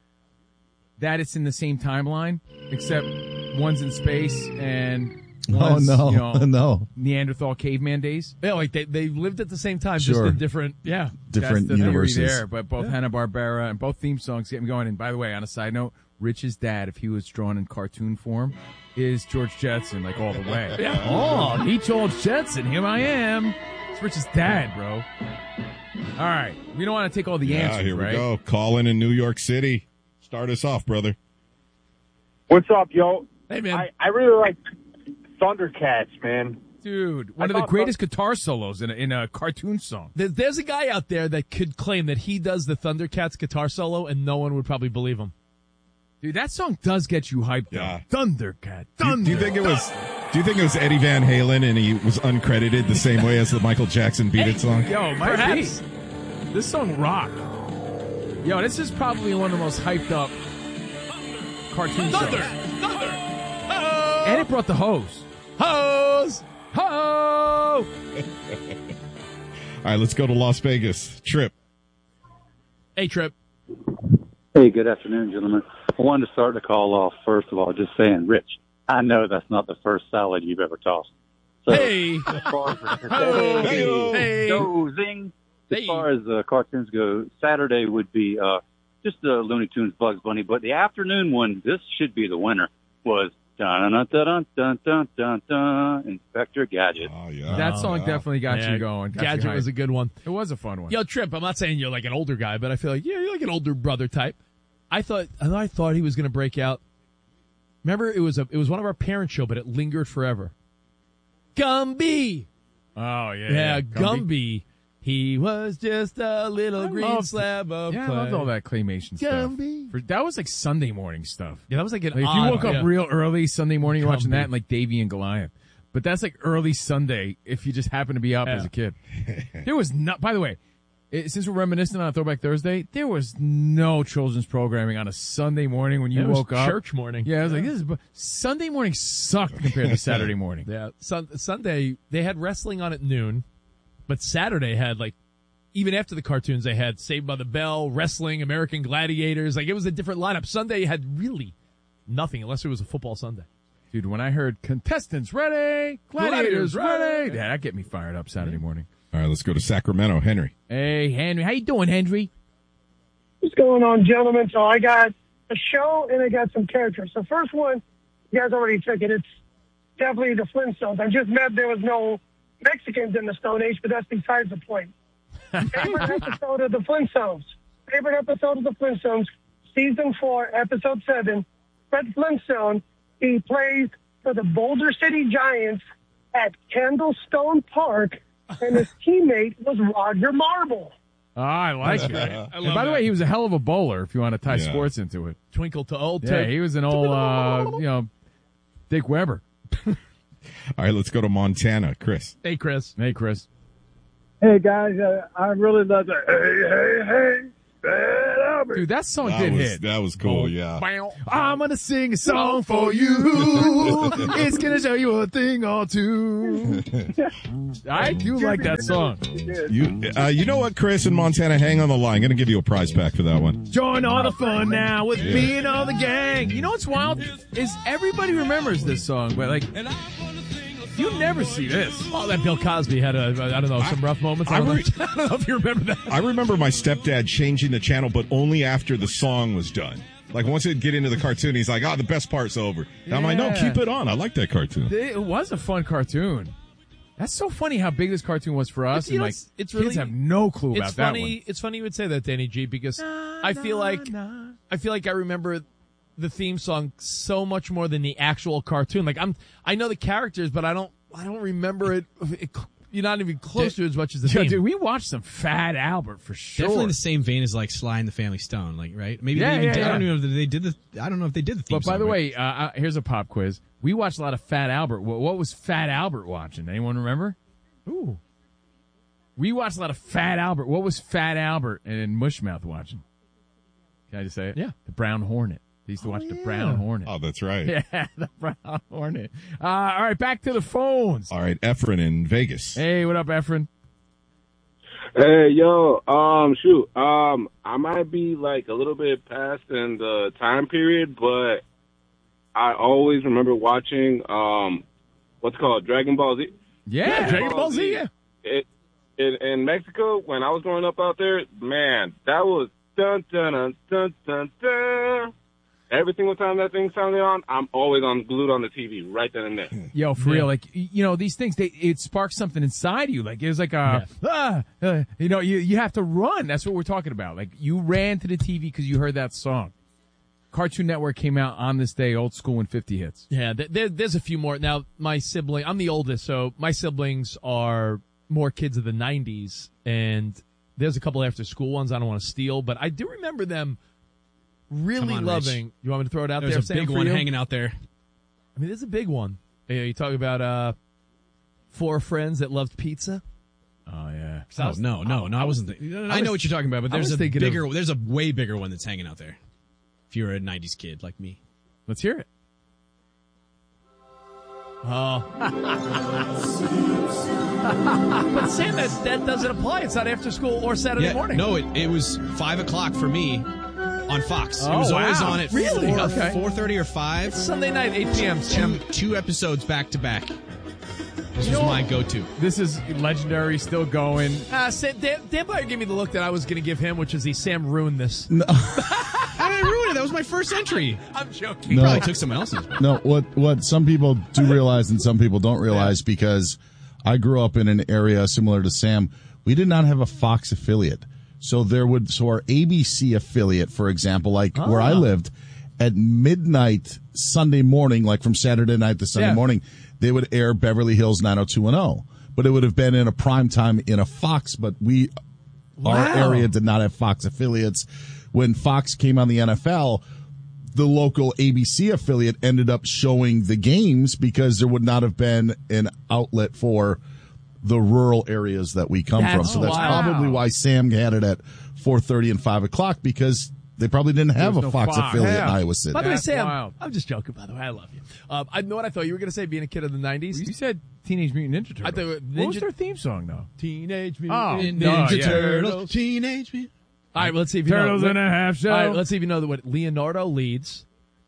S16: That it's in the same timeline, except one's in space and one's,
S3: no,
S16: you know,
S3: no.
S16: Neanderthal caveman days.
S14: Yeah, like they lived at the same time,
S3: Sure.
S14: just in different. Yeah,
S3: Different
S16: That's the
S3: universes.
S16: theory there, but both Hanna-Barbera and both theme songs get me going. And by the way, on a side note, Rich's dad, if he was drawn in cartoon form, is George Jetson, like all the way.
S14: Yeah.
S16: Oh, he told Jetson, here I am. It's Rich's dad, bro. All right, we don't want to take all the answers,
S15: Here
S16: right?
S15: we go. Calling in New York City. Start us off, brother.
S6: What's up, yo?
S14: Hey, man.
S6: I really like Thundercats, man.
S16: Dude, one
S6: I
S16: of the
S6: thought
S16: greatest guitar solos in a cartoon song.
S14: There's a guy out there that could claim that he does the Thundercats guitar solo, and no one would probably believe him.
S16: Dude, that song does get you hyped up. Thundercat.
S15: Do you think it was? Do you think it was Eddie Van Halen and he was uncredited the same way as the Michael Jackson "Beat It" song?
S16: Yo, might
S14: Perhaps.
S16: be. This song rock. Yo, this is probably one of the most hyped up cartoon songs.
S14: Thunder!
S16: And it brought the hose.
S14: Hose!
S16: Ho!
S15: All right, let's go to Las Vegas. Trip.
S14: Hey, Trip.
S8: Hey, good afternoon, gentlemen. I wanted to start the call off, first of all, just saying, Rich, I know that's not the first salad you've ever tossed. So,
S14: Hey!
S8: as far as,
S14: Hey!
S8: Go, zing. As far as cartoons go, Saturday would be just the Looney Tunes Bugs Bunny, but the afternoon one, this should be the winner, was dun dun dun dun dun dun dun Inspector Gadget.
S15: Oh, yeah.
S16: That song definitely got
S14: Yeah,
S16: you going. Got you
S14: Gadget was
S16: hyped.
S14: a good one.
S16: It was a fun one.
S14: Yo, Trip, I'm not saying you're like an older guy, but I feel like, yeah, you're like an older brother type. I thought he was going to break out. Remember, it was one of our parents' show, but it lingered forever. Gumby!
S16: Oh, yeah.
S14: Yeah, Gumby. He was just a little green
S16: loved-
S14: slab of
S16: Yeah, I
S14: clay.
S16: loved all that claymation stuff.
S14: Gumby.
S16: That was like Sunday morning stuff.
S14: Yeah, that was like an
S16: Like, if you
S14: odd-
S16: woke up
S14: yeah.
S16: real early Sunday morning, you're watching
S14: Gumby.
S16: that and like Davy and Goliath. But that's like early Sunday if you just happen to be up
S14: Yeah.
S16: as a kid. There was not, by the way, since we're reminiscing on Throwback Thursday, there was no children's programming on a Sunday morning when you
S14: It was
S16: woke up.
S14: church morning.
S16: Yeah, I was like, Sunday morning sucked compared to Saturday morning.
S14: Yeah, Sunday, they had wrestling on at noon, but Saturday had, like, even after the cartoons, they had Saved by the Bell, wrestling, American Gladiators. Like, it was a different lineup. Sunday had really nothing unless it was a football Sunday.
S16: Dude, when I heard contestants ready, gladiators
S14: Gladiators
S16: ready,
S14: ready.
S16: that get me fired up Saturday morning.
S15: All right, let's go to Sacramento. Henry.
S16: Hey, Henry. How you doing, Henry?
S10: What's going on, gentlemen? So I got a show and I got some characters. The first one, you guys already took it. It's definitely the Flintstones. I just meant there was no Mexicans in the Stone Age, but that's besides the point. Favorite episode of the Flintstones. Favorite episode of the Flintstones, season 4, episode 7. Fred Flintstone, he plays for the Boulder City Giants at Candlestone Park, and his teammate was Roger Marble.
S16: Oh, I like it. And by the way, he was a hell of a bowler if you want to tie sports into it.
S14: Twinkle to old
S16: Yeah,
S14: Ted.
S16: he was an old, Dick Weber.
S15: All right, let's go to Montana. Chris.
S14: Hey, Chris.
S16: Hey, Chris.
S6: Hey, guys, I really love the hey, hey, hey, spread Robert.
S16: Dude, that song did hit.
S15: That was cool, yeah.
S16: I'm gonna sing a song for you. It's gonna show you a thing or two. I do like that song.
S15: You know what, Chris in Montana? Hang on the line. I'm going to give you a prize pack for that one.
S16: Join all the fun now with me and all the gang. You know what's wild is everybody remembers this song, but like you never see this.
S14: Oh, that Bill Cosby had I don't know, some rough moments. I don't know if you remember that.
S15: I remember my stepdad changing the channel, but only after the song was done. Like once it'd get into the cartoon, he's like, the best part's over. And I'm like, no, keep it on. I like that cartoon.
S16: It was a fun cartoon. That's so funny how big this cartoon was for us, and like
S14: it's
S16: kids
S14: really,
S16: have no clue about that one.
S14: It's funny you would say that, Danny G, because I feel like I remember the theme song so much more than the actual cartoon. Like I know the characters, but I don't remember it. You're not even close to as much as the theme.
S16: Dude, we watched some Fat Albert for sure.
S17: Definitely in the same vein as like Sly and the Family Stone, like right? Maybe
S16: Yeah,
S17: they even
S16: yeah,
S17: did.
S16: yeah.
S17: I don't even know if they did the. I don't know if they did the theme
S16: But by
S17: song,
S16: the
S17: right?
S16: way, here's a pop quiz. We watched a lot of Fat Albert. What was Fat Albert watching? Anyone remember?
S14: Ooh.
S16: We watched a lot of Fat Albert. What was Fat Albert and Mushmouth watching? Can I just say it?
S14: Yeah.
S16: The Brown Hornet. They used to watch the Brown Hornet.
S15: Oh, that's right.
S16: Yeah, the Brown Hornet. All right, back to the phones.
S15: All right, Efren in Vegas.
S16: Hey, what up, Efren?
S18: Hey, yo, I might be like a little bit past in the time period, but I always remember watching, what's it called, Dragon Ball Z.
S16: Yeah, Dragon Ball Z, yeah.
S18: In Mexico, when I was growing up out there, man, that was dun, dun, dun, dun, dun, dun. Every single time that thing sounded on, I'm always glued on the TV right then and there.
S16: Yo, for real, like, you know, these things, it sparks something inside you. Like, it was like you know, you have to run. That's what we're talking about. Like, you ran to the TV because you heard that song. Cartoon Network came out on this day, old school and 50 hits.
S14: Yeah, there's a few more. Now, I'm the oldest, so my siblings are more kids of the 90s, and there's a couple after school ones I don't want to steal, but I do remember them really loving.
S17: Rich.
S14: You want me to throw it out there?
S17: There's a big one hanging out there.
S14: I mean, there's a big one. You talk about four friends that loved pizza.
S16: Oh yeah.
S17: Oh, no, I wasn't. I know what you're talking about, but there's there's a way bigger one that's hanging out there. If you're a '90s kid like me,
S16: let's hear it.
S14: Oh. But Sam, that doesn't apply. It's not after school or Saturday morning.
S17: No, it was 5 o'clock for me on Fox.
S14: Oh,
S17: it was always
S14: wow.
S17: on at
S14: Really?
S17: 4:30 or 5.
S14: It's Sunday night, 8 p.m. Sam.
S17: Two episodes back to back. This was my go-to.
S16: This is legendary, still going.
S14: Dan Byer gave me the look that I was going to give him, which is Sam ruined this.
S17: No. How did I ruin it? That was my first entry.
S14: I'm joking.
S17: He probably took someone else's.
S3: No, what some people do realize and some people don't realize, because I grew up in an area similar to Sam, we did not have a Fox affiliate. So our ABC affiliate, for example, like where I lived, at midnight Sunday morning, like from Saturday night to Sunday morning, they would air Beverly Hills 90210. But it would have been in a prime time in a Fox, but our area did not have Fox affiliates. When Fox came on the NFL, the local ABC affiliate ended up showing the games because there would not have been an outlet for the rural areas that we come from. So that's probably why Sam had it at 4:30 and 5 o'clock, because they probably didn't have a Fox affiliate in Iowa City.
S14: By the way, Sam, I'm just joking, by the way. I love you. I know what I thought you were going to say, being a kid of the 90s.
S16: You said Teenage Mutant Ninja Turtles.
S14: I thought
S16: What was their theme song, though?
S14: Teenage Mutant
S17: Ninja Turtles. Teenage Mutant.
S14: All right, let's see if you
S16: Turtles
S14: know.
S16: in a half shell.
S14: All right, let's see if you know what Leonardo leads.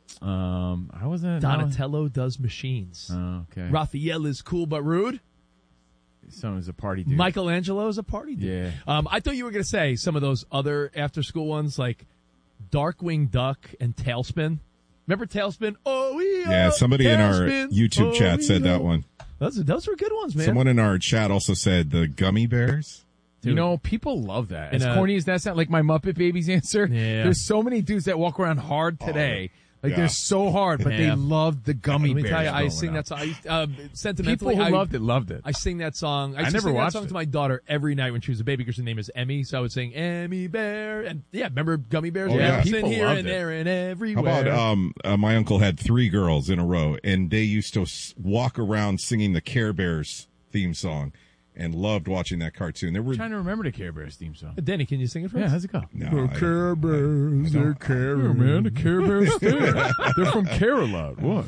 S16: I wasn't.
S14: Donatello does machines.
S16: Oh, okay.
S14: Raphael is cool but rude.
S16: Someone's a party dude.
S14: Michelangelo is a party dude.
S16: Yeah.
S14: I thought you were going to say some of those other after-school ones, like Darkwing Duck and Tailspin. Remember Tailspin? Oh,
S15: yeah. Somebody in our YouTube chat said that one.
S14: Those were good ones, man.
S15: Someone in our chat also said the Gummy Bears.
S16: You know, people love that. As
S14: And,
S16: corny as that sounds, like my Muppet Babies answer, there's so many dudes that walk around hard today. They're so hard, but they loved the Gummy Bears.
S14: Let me tell you, I sing that song. Sentimentally,
S16: People who loved it.
S14: I sing that song. I
S16: never
S14: sing that
S16: watched
S14: song
S16: it.
S14: to my daughter every night when she was a baby, because her name is Emmy. So I would sing Emmy Bear, and remember Gummy Bears?
S15: Oh, yeah.
S14: People
S15: People
S14: here
S15: loved
S14: and
S15: it.
S14: there and everywhere.
S15: How about my uncle had 3 girls in a row, and they used to walk around singing the Care Bears theme song. and loved watching that cartoon. There were
S16: I'm trying to remember the Care Bears theme song.
S14: Danny, can you sing it for us?
S16: Yeah, how's it go?
S15: No, I
S16: Care Bears, they're caring, man. The Care Bears there. They're from Care-a-Lot. What?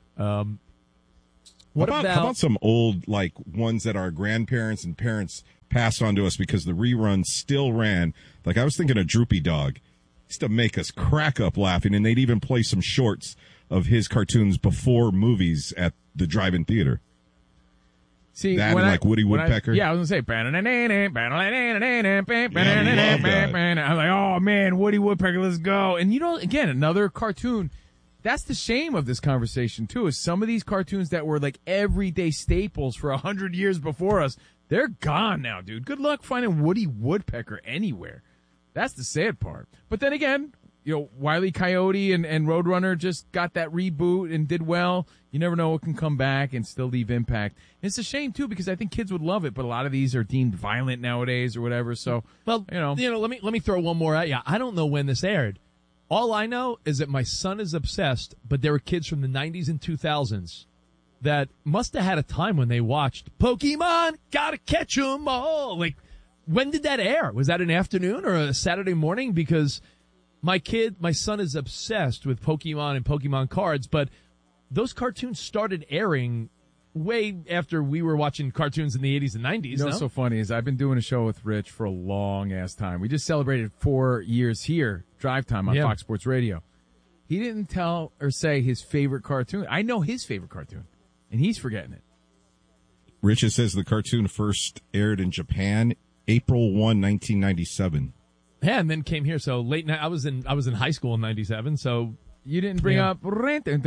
S15: How about some old, like, ones that our grandparents and parents passed on to us because the reruns still ran? Like, I was thinking of Droopy Dog. Used to make us crack up laughing, and they'd even play some shorts of his cartoons before movies at the drive-in theater.
S16: See,
S15: that and like Woody Woodpecker.
S16: I was going to say, I'm like, oh man, Woody Woodpecker, let's go. And again, another cartoon. That's the shame of this conversation too, is some of these cartoons that were like everyday staples for 100 years before us, they're gone now, dude. Good luck finding Woody Woodpecker anywhere. That's the sad part. But then again, Wile E. Coyote and Roadrunner just got that reboot and did well. You never know what can come back and still leave impact. And it's a shame too, because I think kids would love it, but a lot of these are deemed violent nowadays or whatever. So,
S14: let me throw one more at you. I don't know when this aired. All I know is that my son is obsessed, but there were kids from the 90s and 2000s that must have had a time when they watched Pokemon, gotta catch 'em all. Like, when did that air? Was that an afternoon or a Saturday morning? Because my son is obsessed with Pokemon and Pokemon cards, but those cartoons started airing way after we were watching cartoons in the 80s and 90s.
S16: What's so funny is I've been doing a show with Rich for a long-ass time. We just celebrated 4 years here, Drive Time on Fox Sports Radio. He didn't tell or say his favorite cartoon. I know his favorite cartoon, and he's forgetting it.
S15: Rich says the cartoon first aired in Japan April 1, 1997.
S14: Yeah, and then came here. So late night. I was in high school in '97. So
S16: you didn't bring up. You didn't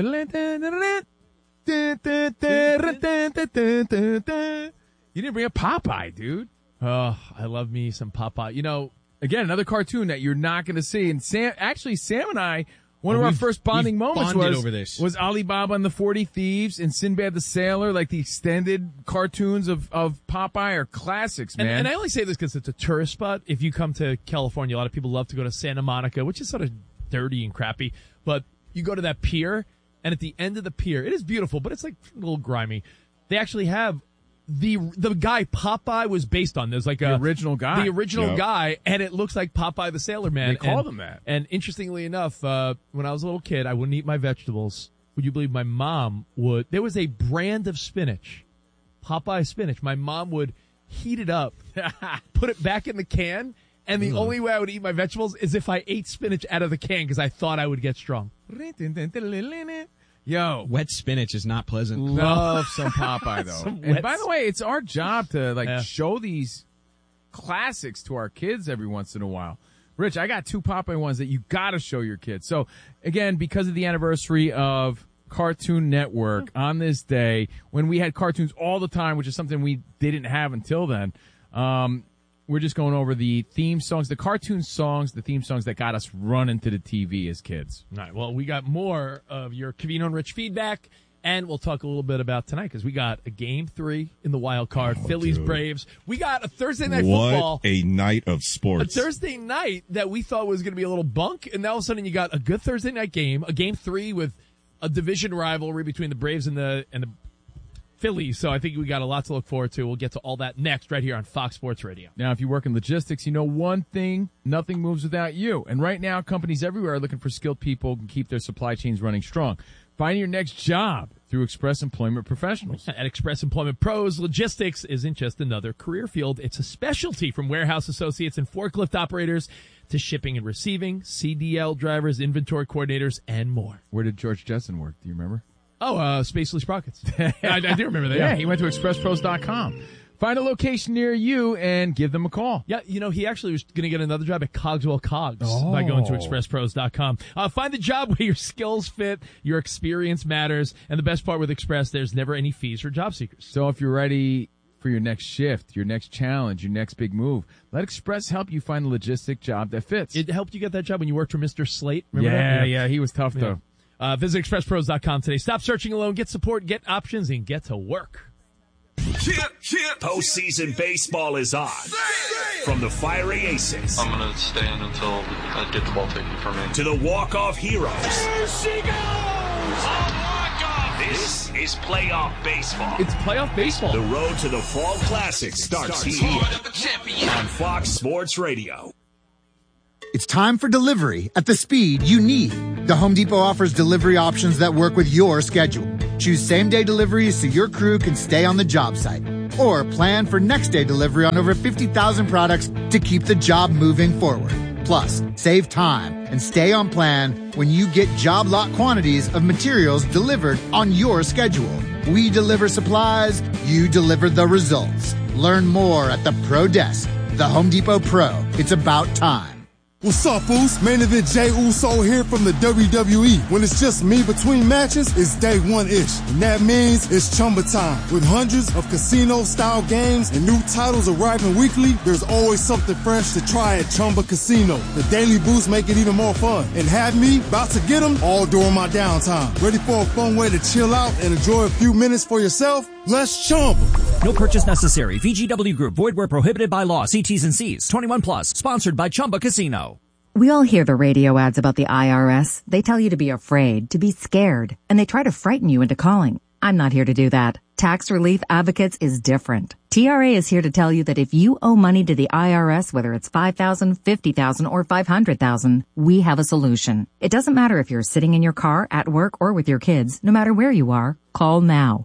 S16: bring up Popeye, dude.
S14: Oh, I love me some Popeye.
S16: Again, another cartoon that you're not going to see. And Sam and I, one of our first bonding moments was Alibaba and the 40 Thieves and Sinbad the Sailor. Like the extended cartoons of Popeye are classics, man.
S14: And I only say this because it's a tourist spot. If you come to California, a lot of people love to go to Santa Monica, which is sort of dirty and crappy. But you go to that pier, and at the end of the pier, it is beautiful, but it's like a little grimy. They actually have the guy Popeye was based on. There's like
S16: the original guy.
S14: The original guy, and it looks like Popeye the Sailor Man.
S16: They called him that.
S14: And interestingly enough, when I was a little kid, I wouldn't eat my vegetables. Would you believe my mom would? There was a brand of spinach, Popeye spinach. My mom would heat it up, put it back in the can, and the only way I would eat my vegetables is if I ate spinach out of the can because I thought I would get strong.
S16: Yo,
S17: wet spinach is not pleasant.
S16: Love some Popeye though. And by the way, it's our job to show these classics to our kids every once in a while. Rich, I got 2 Popeye ones that you got to show your kids. So again, because of the anniversary of Cartoon Network on this day, when we had cartoons all the time, which is something we didn't have until then, we're just going over the theme songs, the cartoon songs, the theme songs that got us running to the TV as kids.
S14: All right. Well, we got more of your Covino and Rich feedback, and we'll talk a little bit about tonight because we got a Game 3 in the wild card, Phillies,
S15: dude.
S14: Braves. We got a Thursday night football.
S15: What a night of sports.
S14: A Thursday night that we thought was going to be a little bunk, and all of a sudden you got a good Thursday night game, a Game 3 with a division rivalry between the Braves and the Phillies, so I think we got a lot to look forward to. We'll get to all that next right here on Fox Sports Radio.
S16: Now, if you work in logistics, you know one thing, nothing moves without you. And right now, companies everywhere are looking for skilled people who can keep their supply chains running strong. Find your next job through Express Employment Professionals.
S14: At Express Employment Pros, logistics isn't just another career field. It's a specialty, from warehouse associates and forklift operators to shipping and receiving, CDL drivers, inventory coordinators, and more.
S16: Where did George Jetson work? Do you remember?
S14: Oh, Spacely Sprockets. I do remember that.
S16: Yeah, he went to expresspros.com. Find a location near you and give them a call.
S14: Yeah, he actually was going to get another job at Cogswell Cogs by going to expresspros.com. Find the job where your skills fit, your experience matters, and the best part with Express, there's never any fees for job seekers.
S16: So if you're ready for your next shift, your next challenge, your next big move, let Express help you find a logistic job that fits.
S14: It helped you get that job when you worked for Mr. Slate. Remember that?
S16: Yeah, he was tough though.
S14: Visit expresspros.com today. Stop searching alone. Get support, get options, and get to work.
S12: Postseason baseball is on. From the fiery aces.
S19: I'm going to stand until I get the ball taken from me.
S12: To the walk-off heroes.
S5: Here she goes! A walk-off!
S12: This is playoff baseball.
S14: It's playoff baseball.
S12: The road to the Fall Classic starts here on Fox Sports Radio.
S20: It's time for delivery at the speed you need. The Home Depot offers delivery options that work with your schedule. Choose same-day deliveries so your crew can stay on the job site. Or plan for next-day delivery on over 50,000 products to keep the job moving forward. Plus, save time and stay on plan when you get job lot quantities of materials delivered on your schedule. We deliver supplies, you deliver the results. Learn more at the Pro Desk. The Home Depot Pro. It's about time.
S21: What's up, Foos? Main event Jay Uso here from the WWE. When it's just me between matches, it's day one-ish. And that means it's Chumba time. With hundreds of casino-style games and new titles arriving weekly, there's always something fresh to try at Chumba Casino. The daily boosts make it even more fun. And have me about to get them all during my downtime. Ready for a fun way to chill out and enjoy a few minutes for yourself? Let's Chumba.
S23: No purchase necessary. VGW Group. Void where prohibited by law. See T's and C's. 21 plus. Sponsored by Chumba Casino.
S24: We all hear the radio ads about the IRS. They tell you to be afraid, to be scared, and they try to frighten you into calling. I'm not here to do that. Tax Relief Advocates is different. TRA is here to tell you that if you owe money to the IRS, whether it's $5,000, $50,000, or $500,000, we have a solution. It doesn't matter if you're sitting in your car, at work, or with your kids. No matter where you are, call now.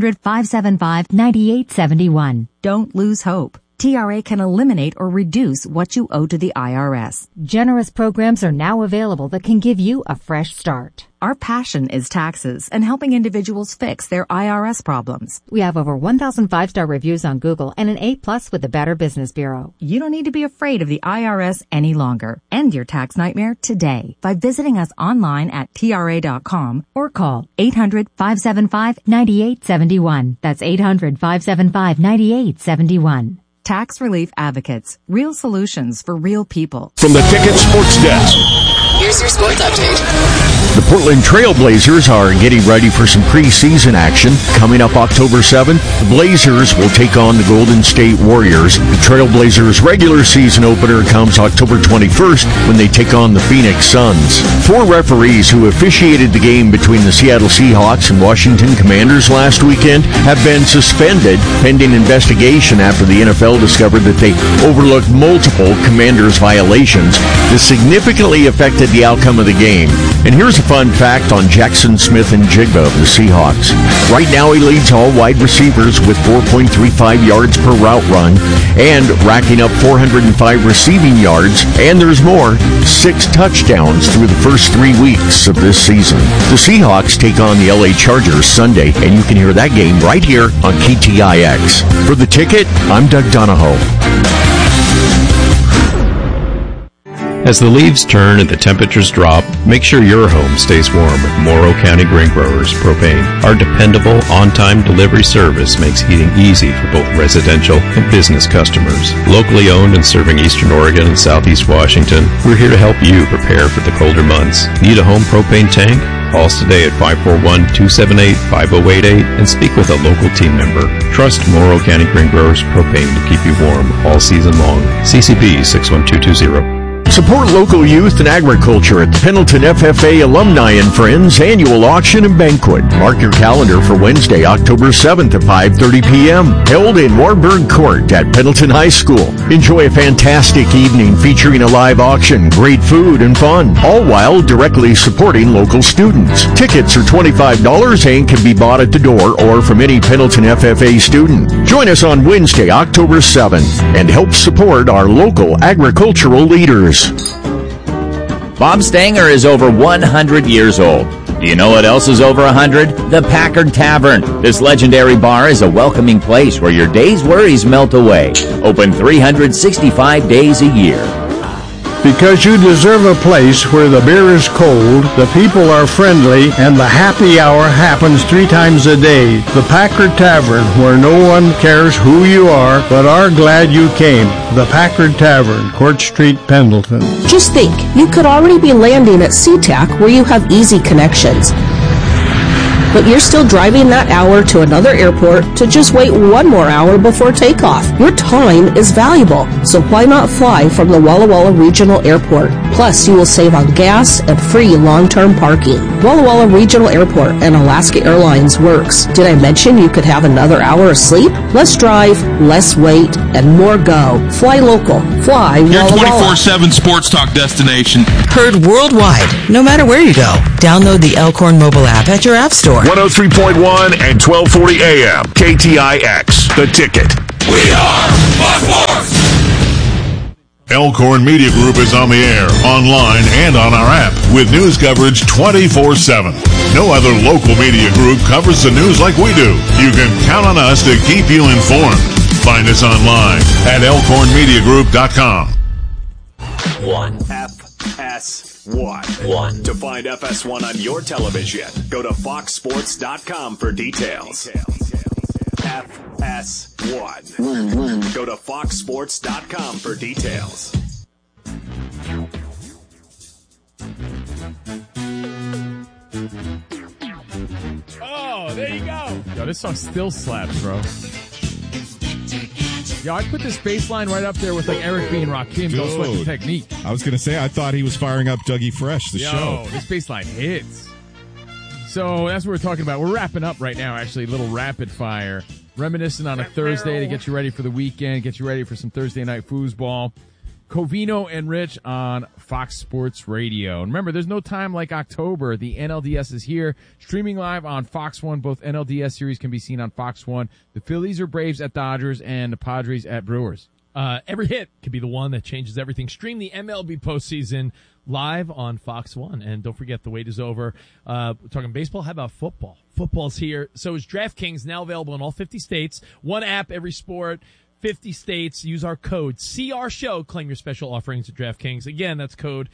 S24: 800-575-9871. Don't lose hope. TRA can eliminate or reduce what you owe to the IRS.
S25: Generous programs are now available that can give you a fresh start.
S24: Our passion is taxes and helping individuals fix their IRS problems.
S25: We have over 1,000 5-star reviews on Google and an A+ with the Better Business Bureau.
S24: You don't need to be afraid of the IRS any longer. End your tax nightmare today by visiting us online at TRA.com or call 800-575-9871. That's 800-575-9871. Tax Relief Advocates. Real solutions for real people.
S9: From the Ticket Sports Desk.
S26: Here's your sports update.
S9: The Portland Trail Blazers are getting ready for some preseason action. Coming up October 7th, the Blazers will take on the Golden State Warriors. The Trail Blazers regular season opener comes October 21st when they take on the Phoenix Suns. 4 referees who officiated the game between the Seattle Seahawks and Washington Commanders last weekend have been suspended pending investigation after the NFL discovered that they overlooked multiple Commanders violations that significantly affected the outcome of the game. And here's a fun fact on Jackson Smith-Njigba of the Seahawks. Right now he leads all wide receivers with 4.35 yards per route run and racking up 405 receiving yards. And there's more, 6 touchdowns through the first 3 weeks of this season. The Seahawks take on the LA Chargers Sunday, and you can hear that game right here on KTIX. For The Ticket, I'm Doug Donahoe.
S27: As the leaves turn and the temperatures drop, make sure your home stays warm with Morrow County Grain Growers Propane. Our dependable, on-time delivery service makes heating easy for both residential and business customers. Locally owned and serving Eastern Oregon and Southeast Washington, we're here to help you prepare for the colder months. Need a home propane tank? Call us today at 541-278-5088 and speak with a local team member. Trust Morrow County Grain Growers Propane to keep you warm all season long. CCB 61220.
S9: Support local youth and agriculture at the Pendleton FFA Alumni and Friends Annual Auction and Banquet. Mark your calendar for Wednesday, October 7th at 5:30 p.m. Held in Warburg Court at Pendleton High School. Enjoy a fantastic evening featuring a live auction, great food, and fun, all while directly supporting local students. Tickets are $25 and can be bought at the door or from any Pendleton FFA student. Join us on Wednesday, October 7th, and help support our local agricultural leaders.
S28: Bob Stanger is over 100 years old. Do you know what else is over 100? The Packard Tavern. This legendary bar is a welcoming place where your day's worries melt away. Open 365 days a year.
S29: Because you deserve a place where the beer is cold, the people are friendly, and the happy hour happens 3 times a day. The Packard Tavern, where no one cares who you are, but are glad you came. The Packard Tavern, Court Street, Pendleton.
S30: Just think, you could already be landing at SeaTac, where you have easy connections.
S1: but you're still driving that hour to another airport to just wait one more hour before takeoff. Your time is valuable, so why not fly from the Walla Walla Regional Airport? Plus, you will save on gas and free long-term parking. Walla Walla Regional Airport and Alaska Airlines works. Did I mention you could have another hour of sleep? Less drive, less wait, and more go. Fly local. Fly
S2: Your
S1: Walla Walla.
S2: 24/7 sports talk destination.
S4: Heard worldwide, no matter where you go. Download the Elkhorn mobile app at your app store.
S12: 103.1 and 1240 AM. KTIX. The Ticket.
S2: We are Fox Sports!
S7: Elkhorn Media Group is on the air, online, and on our app with news coverage 24/7. No other local media group covers the news like we do. You can count on us to keep you informed. Find us online at elkhornmediagroup.com.
S12: 1 FS1. To find FS1 on your television, go to foxsports.com for details. FS1. Go to foxsports.com for details.
S14: Oh, there you go. Yo, this song still slaps, bro. Yo, I put this bass line right up there with like Eric B. and Rakim. Don't Sweat the Technique.
S15: I was going to say, I thought he was firing up Dougie Fresh, the show.
S14: Yo, this bass line hits. So that's what we're talking about. We're wrapping up right now, actually. A little rapid fire. Reminiscing on a Thursday to get you ready for the weekend, get you ready for some Thursday night foosball. Covino and Rich on Fox Sports Radio. And remember, there's no time like October. The NLDS is here, streaming live on Fox 1. Both NLDS series can be seen on Fox 1. The Phillies or Braves at Dodgers and the Padres at Brewers. Every hit could be the one that changes everything. Stream the MLB postseason live on Fox 1. And don't forget, the wait is over. We're talking baseball. How about football? Football's here. So is DraftKings, now available in all 50 states. One app, every sport. 50 states. Use our code CRSHOW. Claim your special offerings at DraftKings. Again, that's code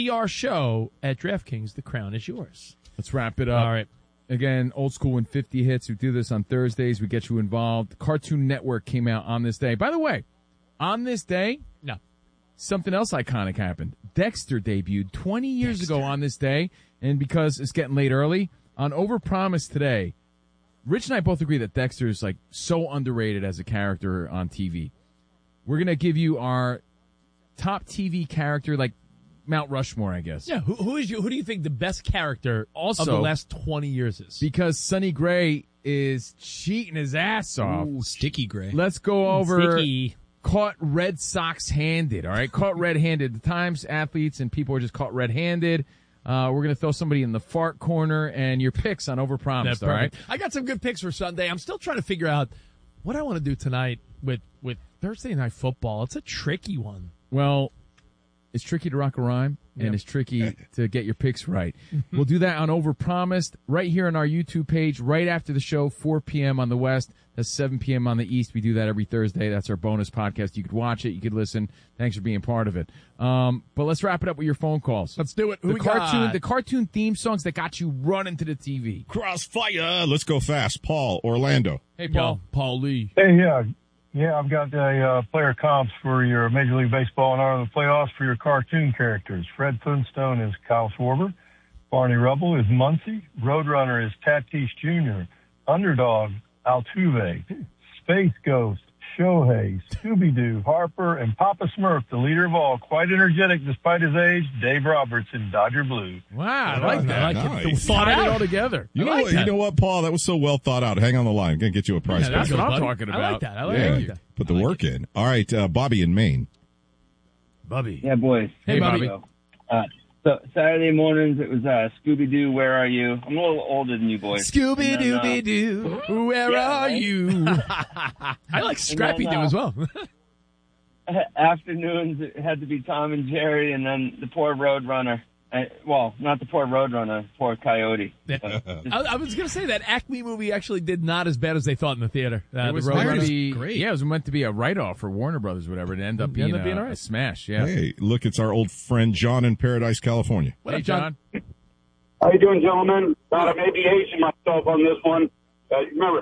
S14: CRSHOW at DraftKings. The crown is yours.
S16: Let's wrap it up.
S14: All right.
S16: Again, old school and 50 hits. We do this on Thursdays. We get you involved. Cartoon Network came out on this day. By the way, on this day, something else iconic happened. Dexter debuted 20 years ago on this day. And because it's getting late early, on Overpromise today, Rich and I both agree that Dexter is like so underrated as a character on TV. We're going to give you our top TV character, like Mount Rushmore, I guess.
S14: Yeah, who do you think the best character of the last 20 years is?
S16: Because Sonny Gray is cheating his ass off.
S17: Ooh, Sticky Gray.
S16: Let's go over
S14: Sticky.
S16: Caught Red Sox handed, all right? Caught red-handed. The times athletes and people are just caught red-handed. We're going to throw somebody in the fart corner and your picks on Overpromised, all right?
S14: I got some good picks for Sunday. I'm still trying to figure out what I want to do tonight with Thursday Night Football. It's a tricky one.
S16: Well, it's tricky to rock a rhyme, and it's tricky to get your picks right. We'll do that on Overpromised right here on our YouTube page right after the show, 4 p.m. on the West. That's 7 p.m. on the East. We do that every Thursday. That's our bonus podcast. You could watch it. You could listen. Thanks for being part of it. But let's wrap it up with your phone calls.
S14: Let's do it.
S16: The cartoon theme songs that got you running to the TV.
S15: Crossfire. Let's go fast. Paul, Orlando.
S14: Hey, Paul. Paul Lee.
S8: Hey, yeah, I've got a player comps for your Major League Baseball and Honor of the Playoffs for your cartoon characters. Fred Flintstone is Kyle Schwarber. Barney Rubble is Muncie. Roadrunner is Tatis Jr. Underdog, Altuve. Space Ghost, Shohei. Scooby-Doo, Harper, and Papa Smurf, the leader of all. Quite energetic despite his age, Dave Roberts in Dodger Blue.
S16: Wow, I like that.
S15: Nice.
S16: Thought it all together.
S15: You know what, Paul? That was so well thought out. Hang on the line. I'm going to get you a price.
S16: Yeah, that's what I'm talking about.
S14: I like that. I like that.
S15: Put the work in. All right, Bobby in Maine.
S14: Bobby.
S10: Yeah, boys.
S14: Hey, Bobby.
S10: So Saturday mornings, it was Scooby-Doo, Where Are You? I'm a little older than you boys.
S14: Scooby-Dooby-Doo, where are you? I like Scrappy-Doo as well.
S10: Afternoons, it had to be Tom and Jerry, and then the poor Roadrunner. Well, not the poor Roadrunner, poor Coyote.
S14: Yeah. I was going to say that Acme movie actually did not as bad as they thought in the theater.
S16: It was meant to be great. Yeah, it was meant to be a write-off for Warner Brothers or whatever. It ended up being a smash. Yeah.
S15: Hey, look, it's our old friend John in Paradise, California.
S14: What up, John?
S11: How you doing, gentlemen? I may be aging myself on this one. Remember.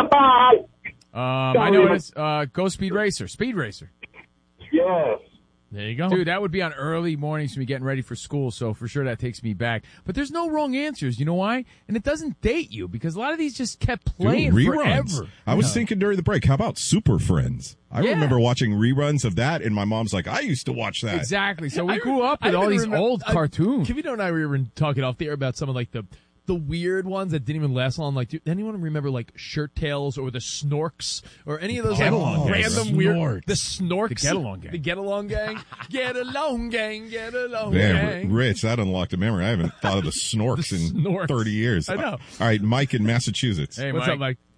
S16: I know it's Go Speed Racer. Speed Racer.
S11: Yes.
S14: There you go.
S16: Dude, that would be on early mornings for me getting ready for school, so for sure that takes me back. But there's no wrong answers. You know why? And it doesn't date you, because a lot of these just kept playing forever.
S15: I was thinking during the break, how about Super Friends? I remember watching reruns of that, and my mom's like, I used to watch that.
S16: Exactly. So we grew up with all these old cartoons.
S14: Kivito and I were talking off the air about some of like the weird ones that didn't even last long. Like, anyone remember like Shirt Tails or the Snorks or any of those random weird? The Snorks, the Get Along Gang, Get Along Gang, Get Along Gang, Get Along Gang.
S15: Rich, that unlocked a memory. I haven't thought of the Snorks in 30 years.
S14: I know.
S15: All right, Mike in Massachusetts.
S14: Hey, what's up, Mike?